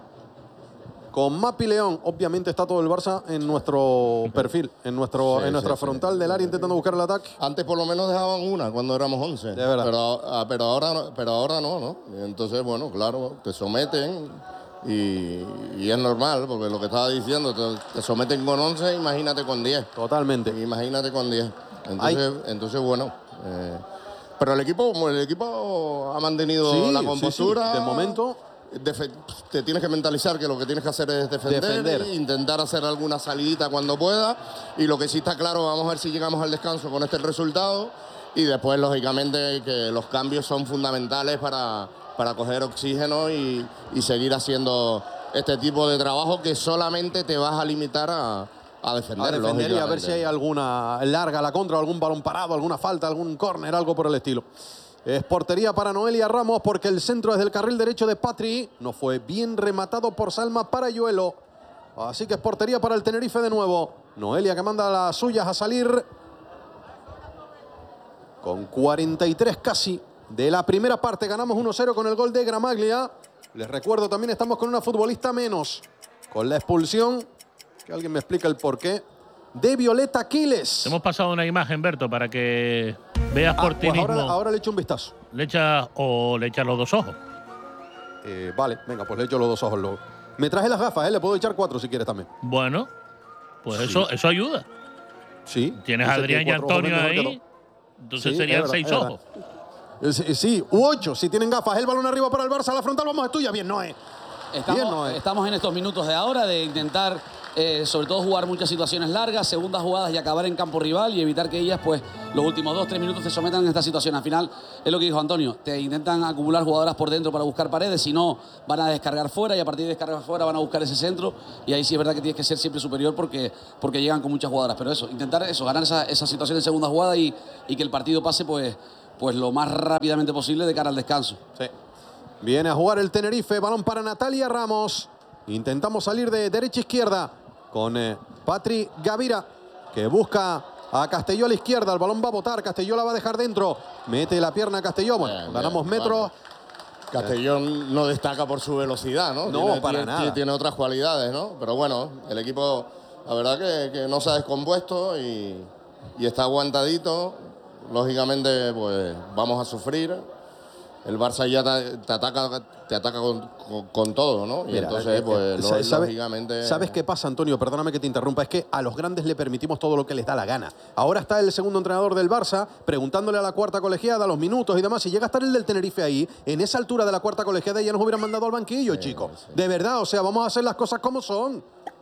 con Mapi León. Obviamente está todo el Barça en nuestro perfil, en, nuestro, Sí, en nuestra sí, frontal sí. del área intentando buscar el ataque. Antes por lo menos dejaban una cuando éramos once. De verdad. Pero, ah, pero, ahora, no- pero ahora no, ¿no? Y entonces, bueno, claro, te someten y, y es normal, porque lo que estaba diciendo, te, te someten con once, imagínate con diez. Totalmente. Imagínate con diez. Entonces, entonces bueno. eh, pero el equipo, como el equipo ha mantenido Sí, la sí, compostura. sí. De momento. Defe- te tienes que mentalizar que lo que tienes que hacer es defender, Defender. e intentar hacer alguna salidita cuando pueda. Y lo que sí está claro, vamos a ver si llegamos al descanso con este resultado. Y después, lógicamente, que los cambios son fundamentales para, para coger oxígeno y, y seguir haciendo este tipo de trabajo que solamente te vas a limitar a, a defender. A defender y a ver lógicamente. si hay alguna larga a la contra, algún balón parado, alguna falta, algún córner, algo por el estilo. Es portería para Noelia Ramos porque el centro es del carril derecho de Patri. No fue bien rematado por Salma Parayuelo. Así que es portería para el Tenerife de nuevo. Noelia que manda a las suyas a salir con cuarenta y tres casi de la primera parte. Ganamos uno cero con el gol de Gramaglia. Les recuerdo, también estamos con una futbolista menos. Con la expulsión, que alguien me explica el porqué, de Violeta Aquiles. Hemos pasado una imagen, Berto, para que veas por ah, ti pues mismo. Ahora, ahora le echo un vistazo. Le echas o le echas los dos ojos. Eh, vale, venga, pues le echo los dos ojos luego. Me traje las gafas, ¿eh? Le puedo echar cuatro si quieres también. Bueno, pues sí. eso, eso ayuda. Sí. Tienes a Adrián y Antonio ahí, entonces sí, serían verdad, seis ojos. Sí, sí, u ocho, si tienen gafas. El balón arriba para el Barça, la frontal, vamos, es tuya. Bien, Noé. Estamos, Bien, Noé. estamos en estos minutos de ahora de intentar, eh, sobre todo, jugar muchas situaciones largas, segundas jugadas y acabar en campo rival y evitar que ellas, pues, los últimos dos, tres minutos se sometan en esta situación. Al final, es lo que dijo Antonio, te intentan acumular jugadoras por dentro para buscar paredes, si no, van a descargar fuera y a partir de descargar fuera van a buscar ese centro y ahí sí es verdad que tienes que ser siempre superior porque, porque llegan con muchas jugadoras. Pero eso, intentar eso, ganar esa, esa situación en segunda jugada y, y que el partido pase, pues, pues lo más rápidamente posible de cara al descanso. Sí. Viene a jugar el Tenerife, balón para Natalia Ramos. Intentamos salir de derecha a izquierda con eh, Patri Gavira, que busca a Castelló a la izquierda. El balón va a botar, Castelló la va a dejar dentro. Mete la pierna a Castelló. Bueno, bien, ganamos bien, metros. Vale. Castelló no destaca por su velocidad, ¿no? No, tiene, para tiene, nada. Tiene otras cualidades, ¿no? Pero bueno, el equipo, la verdad que, que no se ha descompuesto y, y está aguantadito. Lógicamente, pues vamos a sufrir. El Barça ya te, te ataca, te ataca con, con, con todo, ¿no? Y Mira, entonces, pues, ¿sabe, lógicamente... ¿Sabes qué pasa, Antonio? Perdóname que te interrumpa. Es que a los grandes le permitimos todo lo que les da la gana. Ahora está el segundo entrenador del Barça preguntándole a la cuarta colegiada los minutos y demás. Si llega a estar el del Tenerife ahí, en esa altura de la cuarta colegiada ya nos hubieran mandado al banquillo, sí, chicos. Sí. De verdad, o sea, vamos a hacer las cosas como son.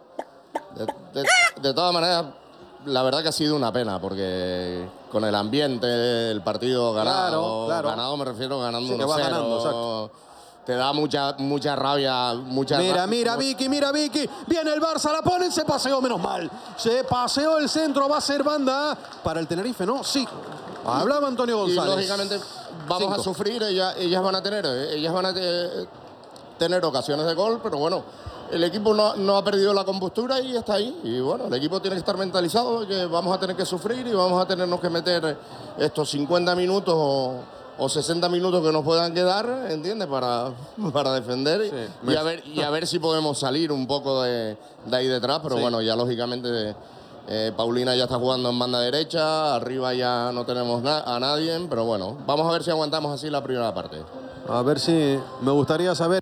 De, de, de todas maneras... La verdad que ha sido una pena, porque con el ambiente, el partido ganado, claro, claro. ganado me refiero ganando uno cero, te da mucha, mucha rabia, mucha Mira, rabia. mira, Vicky, mira, Vicky, viene el Barça, la ponen, se paseó, menos mal. Se paseó el centro, va a ser banda para el Tenerife, ¿no? Sí. Hablaba Antonio González. Y lógicamente vamos Cinco. a sufrir, ellas, ellas van a tener, ellas van a te, tener ocasiones de gol, pero bueno. El equipo no, no ha perdido la compostura y está ahí. Y bueno, el equipo tiene que estar mentalizado que vamos a tener que sufrir y vamos a tenernos que meter estos cincuenta minutos o, o sesenta minutos que nos puedan quedar, ¿entiendes? Para, para defender sí, y, a ver, y a ver si podemos salir un poco de, de ahí detrás. Pero sí. bueno, ya lógicamente eh, Paulina ya está jugando en banda derecha, arriba ya no tenemos na a nadie. Pero bueno, vamos a ver si aguantamos así la primera parte. A ver si me gustaría saber...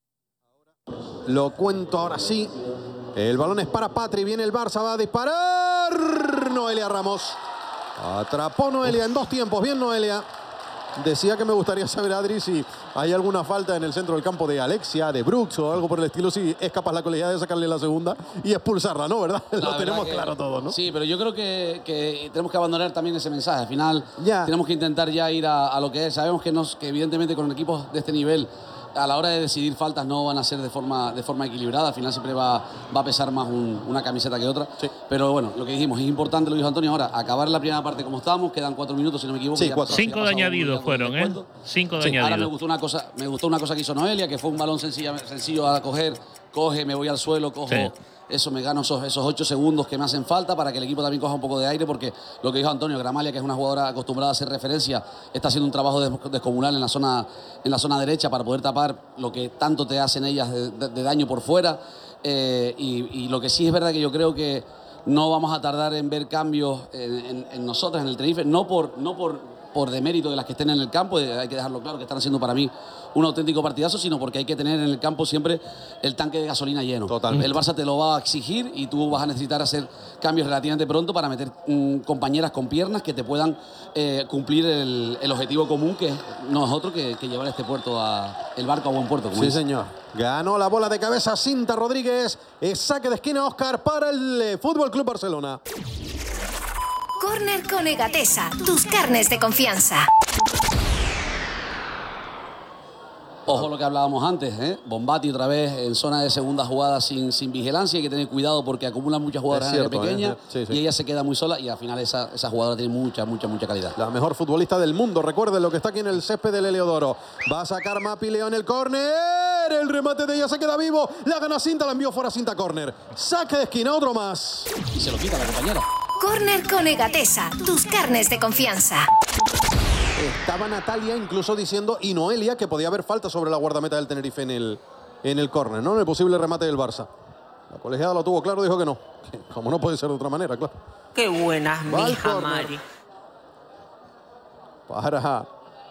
Lo cuento ahora sí. El balón es para Patri. Viene el Barça. Va a disparar. Noelia Ramos. Atrapó Noelia en dos tiempos. Bien, Noelia. Decía que me gustaría saber, Adri, si hay alguna falta en el centro del campo de Alexia, de Brooks o algo por el estilo. Si es capaz la colegiada de sacarle la segunda y expulsarla, ¿no? ¿Verdad? La Lo tenemos que, claro todos, ¿no? Sí, pero yo creo que, que tenemos que abandonar también ese mensaje. Al final ya. tenemos que intentar ya ir a, a lo que es. Sabemos que, nos, que evidentemente con equipos de este nivel... A la hora de decidir faltas no van a ser de forma, de forma equilibrada, al final siempre va, va a pesar más un, una camiseta que otra. Sí. Pero bueno, lo que dijimos, es importante, lo dijo Antonio, ahora acabar la primera parte como estamos, quedan cuatro minutos si no me equivoco. Sí, cuatro. Cinco de añadidos fueron, ¿eh? Cinco de sí, añadidos. Ahora me gustó, una cosa, me gustó una cosa que hizo Noelia, que fue un balón sencillo, sencillo a coger, coge, me voy al suelo, cojo... Sí. Eso, me gano esos, esos ocho segundos que me hacen falta para que el equipo también coja un poco de aire, porque lo que dijo Antonio, Gramalia, que es una jugadora acostumbrada a hacer referencia, está haciendo un trabajo descomunal en la zona, en la zona derecha para poder tapar lo que tanto te hacen ellas de, de, de daño por fuera. Eh, y, y lo que sí es verdad que yo creo que no vamos a tardar en ver cambios en, en, en nosotras, en el Tenerife, no por... No por por demérito de las que estén en el campo, hay que dejarlo claro que están haciendo para mí un auténtico partidazo, sino porque hay que tener en el campo siempre el tanque de gasolina lleno. Totalmente. El Barça te lo va a exigir y tú vas a necesitar hacer cambios relativamente pronto para meter mmm, compañeras con piernas que te puedan eh, cumplir el, el objetivo común, que no es otro que, que llevar este puerto a, el barco a buen puerto. Como sí, dice. señor. Ganó la bola de cabeza Cinta Rodríguez. Es saque de esquina, Óscar, para el eh, Fútbol Club Barcelona. Córner con Egatesa, tus carnes de confianza. Ojo lo que hablábamos antes, ¿eh? Bombati otra vez en zona de segunda jugada sin, sin vigilancia. Hay que tener cuidado porque acumulan muchas jugadoras es cierto, pequeñas, ¿eh? Sí, sí. Y ella se queda muy sola y al final esa, esa jugadora tiene mucha, mucha, mucha calidad. La mejor futbolista del mundo, recuerden lo que está aquí en el césped del Heliodoro. Va a sacar Mapi León el córner, el remate de ella se queda vivo, la gana Cinta, la envió fuera Cinta, córner. Saque de esquina, otro más. Y se lo quita la compañera. Córner con Egatesa, tus carnes de confianza. Estaba Natalia incluso diciendo, y Noelia, que podía haber falta sobre la guardameta del Tenerife en el, en el córner, ¿no? En el posible remate del Barça. La colegiada lo tuvo claro, dijo que no. Que como no puede ser de otra manera, claro. Qué buenas, mija Mari. para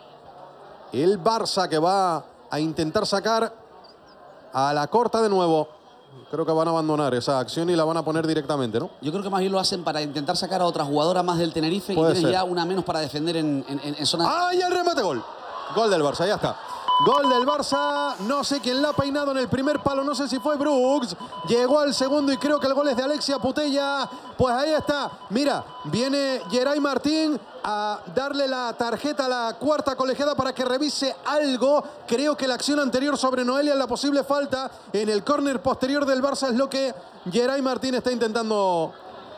el Barça, que va a intentar sacar a la corta de nuevo. Creo que van a abandonar esa acción y la van a poner directamente, ¿no? Yo creo que más bien lo hacen para intentar sacar a otra jugadora más del Tenerife, Puede y tienen ser. ya una menos para defender en, en, en zona... ¡Ay, el remate! Gol. Gol del Barça, ya está. Gol del Barça. No sé quién la ha peinado en el primer palo. No sé si fue Brooks. Llegó al segundo y creo que el gol es de Alexia Putella. Pues ahí está. Mira, viene Geray Martín a darle la tarjeta a la cuarta colegiada para que revise algo. Creo que la acción anterior sobre Noelia, la posible falta en el córner posterior del Barça, es lo que Geray Martín está intentando...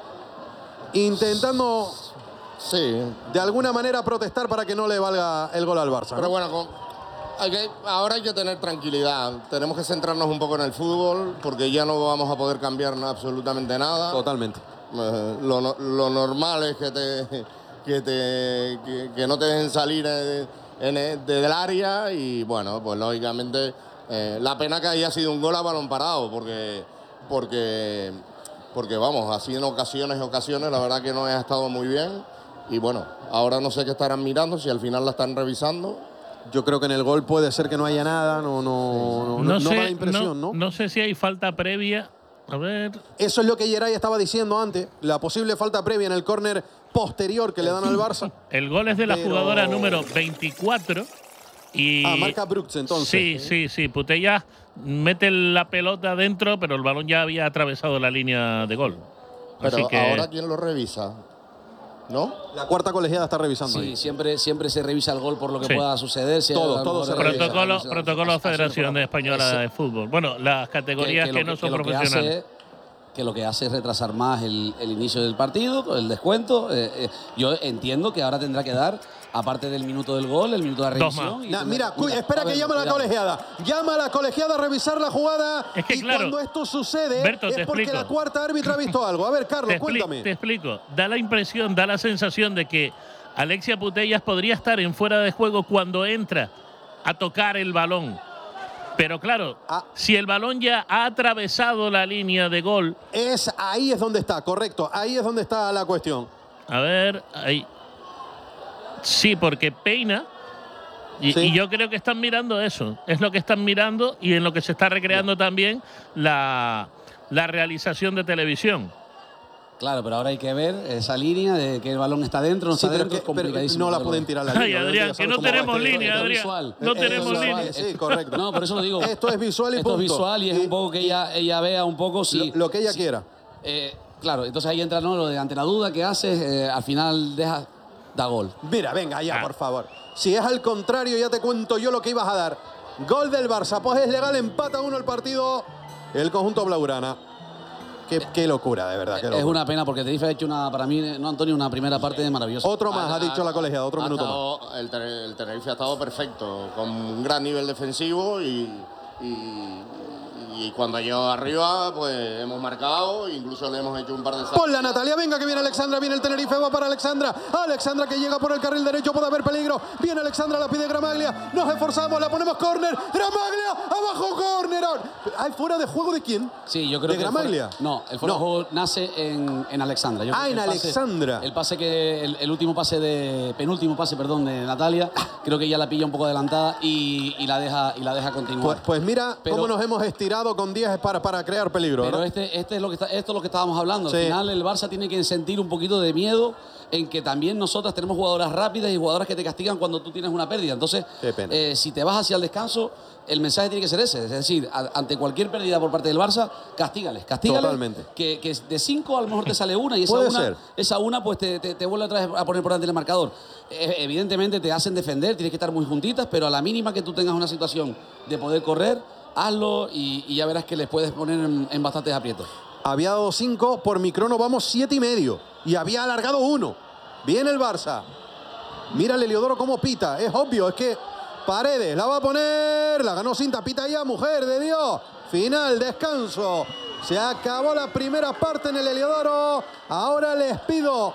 Intentando... Sí. De alguna manera protestar para que no le valga el gol al Barça, ¿no? Pero bueno, con... Hay que, ahora hay que tener tranquilidad. Tenemos que centrarnos un poco en el fútbol porque ya no vamos a poder cambiar absolutamente nada. Totalmente. Eh, lo, lo normal es que, te, que, te, que, que no te dejen salir en, en, del área y bueno, pues lógicamente eh, la pena que haya sido un gol a balón parado porque, porque, porque vamos, así en ocasiones y ocasiones la verdad que no ha estado muy bien y bueno, ahora no sé qué estarán mirando, si al final la están revisando. Yo creo que en el gol puede ser que no haya nada, no, no, no, no, sé, no da impresión, ¿no? ¿no? No sé si hay falta previa. A ver. Eso es lo que Geray estaba diciendo antes, la posible falta previa en el córner posterior que le dan al Barça. El gol es de la Pero... jugadora número veinticuatro. Y... Ah, marca Brooks entonces. Sí, sí, sí. Putella mete la pelota dentro, pero el balón ya había atravesado la línea de gol. Pero Así que... ahora ¿quién lo revisa? ¿No? La cuarta colegiada está revisando. Sí, ahí. siempre, siempre se revisa el gol por lo que Sí. pueda suceder. Si Todo, a lo todo mejor se revisa. Protocolo, Así- protocolo así- Federación así- Española ese- de Fútbol. Bueno, las categorías que, lo no son que lo que profesionales. hace- que lo que hace es retrasar más el, el inicio del partido, el descuento. Eh, eh, yo entiendo que ahora tendrá que dar, aparte del minuto del gol, el minuto de Dos revisión. más. y Nah, tendrá- mira, cu- espera a que ver, llama a la cuidado. colegiada. Llama a la colegiada a revisar la jugada. Es que y claro, cuando esto sucede Berto, es te porque explico. la cuarta árbitra ha visto algo. A ver, Carlos, Te, expli- cuéntame. te explico. Da la impresión, da la sensación de que Alexia Putellas podría estar en fuera de juego cuando entra a tocar el balón. Pero claro, Ah. si el balón ya ha atravesado la línea de gol, Es ahí es donde está, correcto. Ahí es donde está la cuestión. a ver, ahí. Sí, porque peina. Y, Sí. y yo creo que están mirando eso. Es lo que están mirando y en lo que se está recreando también la, la realización de televisión. Claro, pero ahora hay que ver esa línea de que el balón está dentro, no Sí, está pero, dentro, que- es pero complicadísimo. no la poderlo pueden ver. tirar la Ay, línea. Adrián, Ya que sabes no cómo va tenemos este- línea, Esto es Adrián. visual. No Es tenemos visual, línea. Sí, correcto. No, por eso lo digo. Esto es visual y Esto punto. es visual y es Y- un poco que ella, ella vea un poco si... lo, lo que ella si- quiera. eh, claro, entonces ahí entra ¿no? lo de ante la duda que haces, eh, al final deja, da gol. Mira, venga, ya, Ah. por favor. Si es al contrario, ya te cuento yo lo que ibas a dar. Gol del Barça, pues es legal, empata uno el partido. El conjunto blaugrana. Qué, qué locura, de verdad. Qué Es locura. una pena porque Tenerife ha hecho una, para mí, no Antonio, una primera parte maravillosa. Otro más, ha dicho la colegiada, otro ha minuto estado- más. El, Tener- el Tenerife ha estado perfecto, con un gran nivel defensivo y, y, y cuando ha llegado arriba, pues hemos marcado, incluso le hemos hecho un par de saltos. Ponla, Natalia, venga que viene Alexandra, viene el Tenerife, va para Alexandra. Alexandra que llega por el carril derecho, puede haber peligro. Viene Alexandra, la pide Gramaglia. Nos esforzamos, la ponemos córner. Gramaglia, abajo córner. ¿Hay fuera de juego de quién? Sí, yo creo ¿De que el Gramaglia? fuera- no, el fuera No. de juego nace en, en Alexandra. Yo Ah, creo que en el pase- Alexandra. El pase que el, el último pase de penúltimo pase, perdón, de Natalia, creo que ella la pilla un poco adelantada y, y la deja y la deja continuar. Pues, pues mira Pero- cómo nos hemos estirado con diez para, para crear peligro, Pero ¿verdad? este, este es lo que está, esto es lo que estábamos hablando. Sí. Al final el Barça tiene que sentir un poquito de miedo en que también nosotras tenemos jugadoras rápidas y jugadoras que te castigan cuando tú tienes una pérdida. Entonces, Qué pena. eh, si te vas hacia el descanso, el mensaje tiene que ser ese. Es decir, a- ante cualquier pérdida por parte del Barça, castígales, castígales. Totalmente. Que, que de cinco a lo mejor te sale una y esa Puede una, ser. esa una pues te, te, te vuelve otra vez a poner por delante el marcador. Eh, evidentemente te hacen defender, tienes que estar muy juntitas, pero a la mínima que tú tengas una situación de poder correr, hazlo y, y ya verás que les puedes poner en, en bastantes aprietos. Había dado cinco, por mi crono vamos siete y medio. Y había alargado uno. Viene el Barça. Mira el Heliodoro cómo pita. Es obvio, es que Paredes la va a poner. La ganó Cinta, pita ya, mujer de Dios. Final, descanso. Se acabó la primera parte en el Heliodoro. Ahora les pido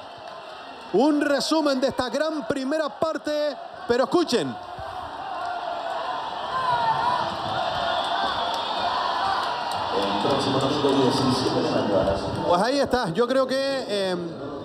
un resumen de esta gran primera parte. Pero escuchen. Pues ahí está. Yo creo que eh,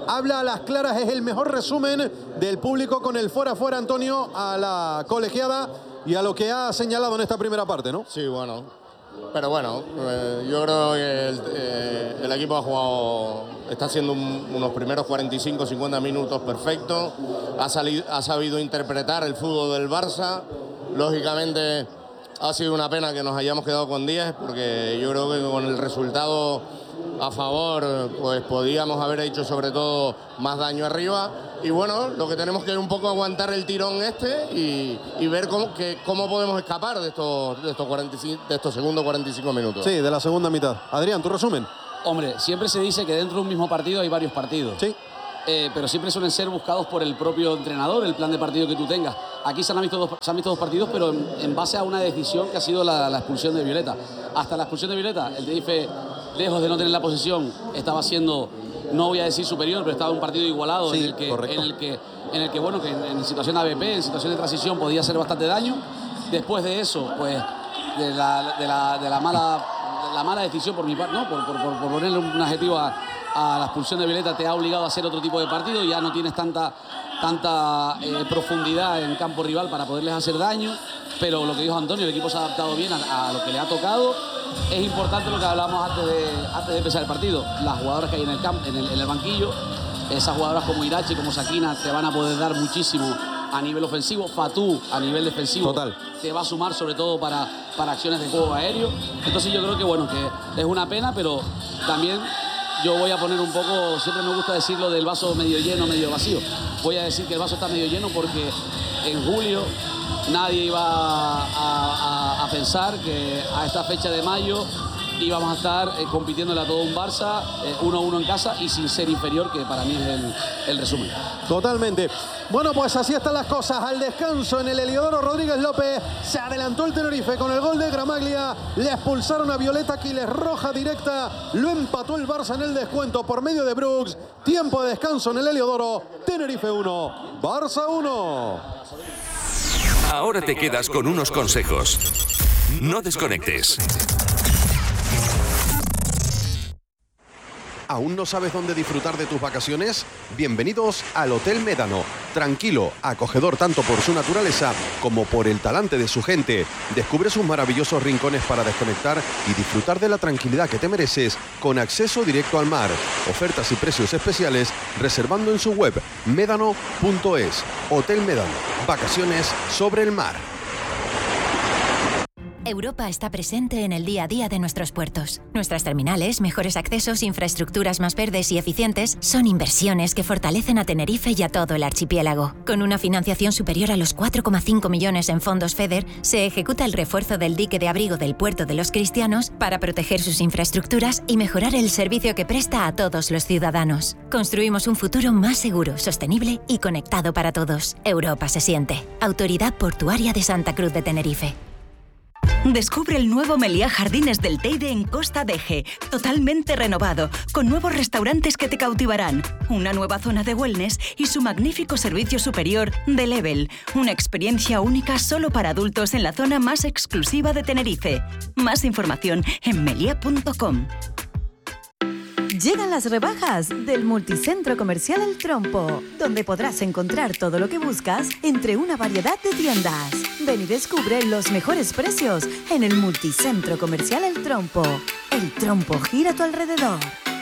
habla a las claras, es el mejor resumen del público con el fuera fuera, Antonio, a la colegiada y a lo que ha señalado en esta primera parte, ¿no? Sí, bueno. Pero bueno, eh, yo creo que el, eh, el equipo ha jugado, está haciendo un, unos primeros cuarenta y cinco cincuenta minutos perfectos, ha, salido, ha sabido interpretar el fútbol del Barça. Lógicamente ha sido una pena que nos hayamos quedado con diez, porque yo creo que con el resultado a favor pues podíamos haber hecho sobre todo más daño arriba. Y bueno, lo que tenemos que es un poco aguantar el tirón este y, y ver cómo, que, cómo podemos escapar de estos, de, estos cuarenta y cinco, de estos segundos cuarenta y cinco minutos. Sí, de la segunda mitad. Adrián, ¿tu resumen? Hombre, siempre se dice que dentro de un mismo partido hay varios partidos. Sí. Eh, pero siempre suelen ser buscados por el propio entrenador, el plan de partido que tú tengas. Aquí se han visto dos, se han visto dos partidos, pero en, en base a una decisión que ha sido la, la expulsión de Violeta. Hasta la expulsión de Violeta, el Tenerife, lejos de no tener la posesión, estaba siendo, no voy a decir superior, pero estaba un partido igualado, sí, en, el que, en el que, en el que, bueno, que en, en situación de A B P, en situación de transición podía hacer bastante daño. Después de eso, pues, de la, de la, de la, mala, de la mala decisión por mi parte, no, por, por, por, por ponerle un adjetivo a a la expulsión de Violeta, te ha obligado a hacer otro tipo de partido, ya no tienes tanta, tanta eh, profundidad en campo rival para poderles hacer daño, pero lo que dijo Antonio, el equipo se ha adaptado bien a, a lo que le ha tocado. Es importante lo que hablábamos antes de, antes de empezar el partido, las jugadoras que hay en el, camp, en el, en el banquillo, esas jugadoras como Irache, como Sakina, te van a poder dar muchísimo a nivel ofensivo. Fatou a nivel defensivo. Total. Te va a sumar sobre todo para, para acciones de juego aéreo. Entonces yo creo que bueno, que es una pena, pero también yo voy a poner un poco, siempre me gusta decirlo del vaso medio lleno, medio vacío. Voy a decir que el vaso está medio lleno porque en julio nadie iba a, a, a pensar que a esta fecha de mayo íbamos a estar eh, compitiéndole a todo un Barça, eh, uno a uno en casa y sin ser inferior, que para mí es el, el resumen. Totalmente. Bueno, pues así están las cosas. Al descanso en el Heliodoro Rodríguez López se adelantó el Tenerife con el gol de Gramaglia. Le expulsaron a Violeta Quiles, roja directa. Lo empató el Barça en el descuento por medio de Brooks. Tiempo de descanso en el Heliodoro. Tenerife uno, Barça uno. Ahora te quedas con unos consejos. No desconectes. ¿Aún no sabes dónde disfrutar de tus vacaciones? Bienvenidos al Hotel Médano. Tranquilo, acogedor tanto por su naturaleza como por el talante de su gente. Descubre sus maravillosos rincones para desconectar y disfrutar de la tranquilidad que te mereces con acceso directo al mar. Ofertas y precios especiales reservando en su web médano punto es. Hotel Médano. Vacaciones sobre el mar. Europa está presente en el día a día de nuestros puertos. Nuestras terminales, mejores accesos, infraestructuras más verdes y eficientes son inversiones que fortalecen a Tenerife y a todo el archipiélago. Con una financiación superior a los cuatro coma cinco millones en fondos FEDER, se ejecuta el refuerzo del dique de abrigo del puerto de los Cristianos para proteger sus infraestructuras y mejorar el servicio que presta a todos los ciudadanos. Construimos un futuro más seguro, sostenible y conectado para todos. Europa se siente. Autoridad Portuaria de Santa Cruz de Tenerife. Descubre el nuevo Meliá Jardines del Teide en Costa Deje, totalmente renovado, con nuevos restaurantes que te cautivarán, una nueva zona de wellness y su magnífico servicio superior de Level, una experiencia única solo para adultos en la zona más exclusiva de Tenerife. Más información en meliá punto com. Llegan las rebajas del Multicentro Comercial El Trompo, donde podrás encontrar todo lo que buscas entre una variedad de tiendas. Ven y descubre los mejores precios en el Multicentro Comercial El Trompo. El Trompo gira a tu alrededor.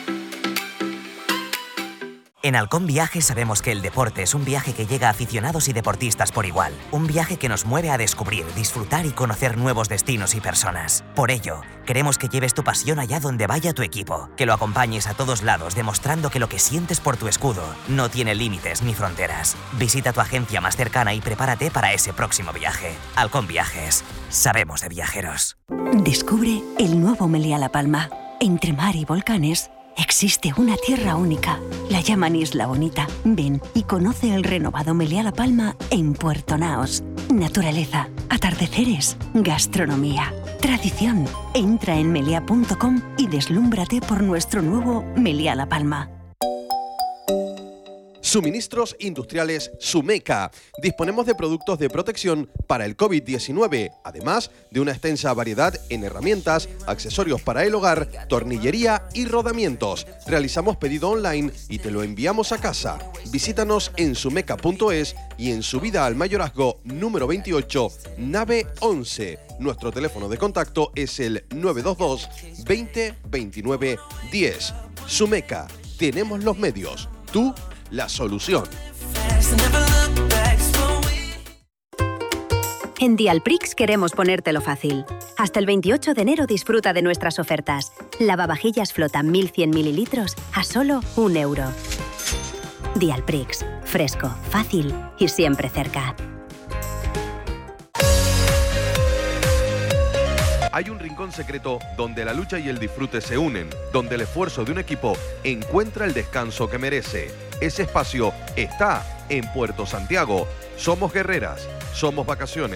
En Halcón Viajes sabemos que el deporte es un viaje que llega a aficionados y deportistas por igual. Un viaje que nos mueve a descubrir, disfrutar y conocer nuevos destinos y personas. Por ello, queremos que lleves tu pasión allá donde vaya tu equipo. Que lo acompañes a todos lados, demostrando que lo que sientes por tu escudo no tiene límites ni fronteras. Visita tu agencia más cercana y prepárate para ese próximo viaje. Halcón Viajes. Sabemos de viajeros. Descubre el nuevo Meliá La Palma. Entre mar y volcanes existe una tierra única. La llaman Isla Bonita. Ven y conoce el renovado Meliá La Palma en Puerto Naos. Naturaleza, atardeceres, gastronomía, tradición. Entra en meliá punto com y deslúmbrate por nuestro nuevo Meliá La Palma. Suministros Industriales Sumeca. Disponemos de productos de protección para el COVID diecinueve, además de una extensa variedad en herramientas, accesorios para el hogar, tornillería y rodamientos. Realizamos pedido online y te lo enviamos a casa. Visítanos en sumeca punto es y en Subida al Mayorazgo número veintiocho, nave once. Nuestro teléfono de contacto es el nueve dos dos, veinte, veintinueve, diez. Sumeca, tenemos los medios. Tú, la solución. En Dialprix queremos ponértelo fácil. Hasta el veintiocho de enero disfruta de nuestras ofertas. Lavavajillas Flota mil cien mililitros a solo un euro. Dialprix. Fresco, fácil y siempre cerca. Hay un rincón secreto donde la lucha y el disfrute se unen, donde el esfuerzo de un equipo encuentra el descanso que merece. Ese espacio está en Puerto Santiago. Somos guerreras, somos vacaciones.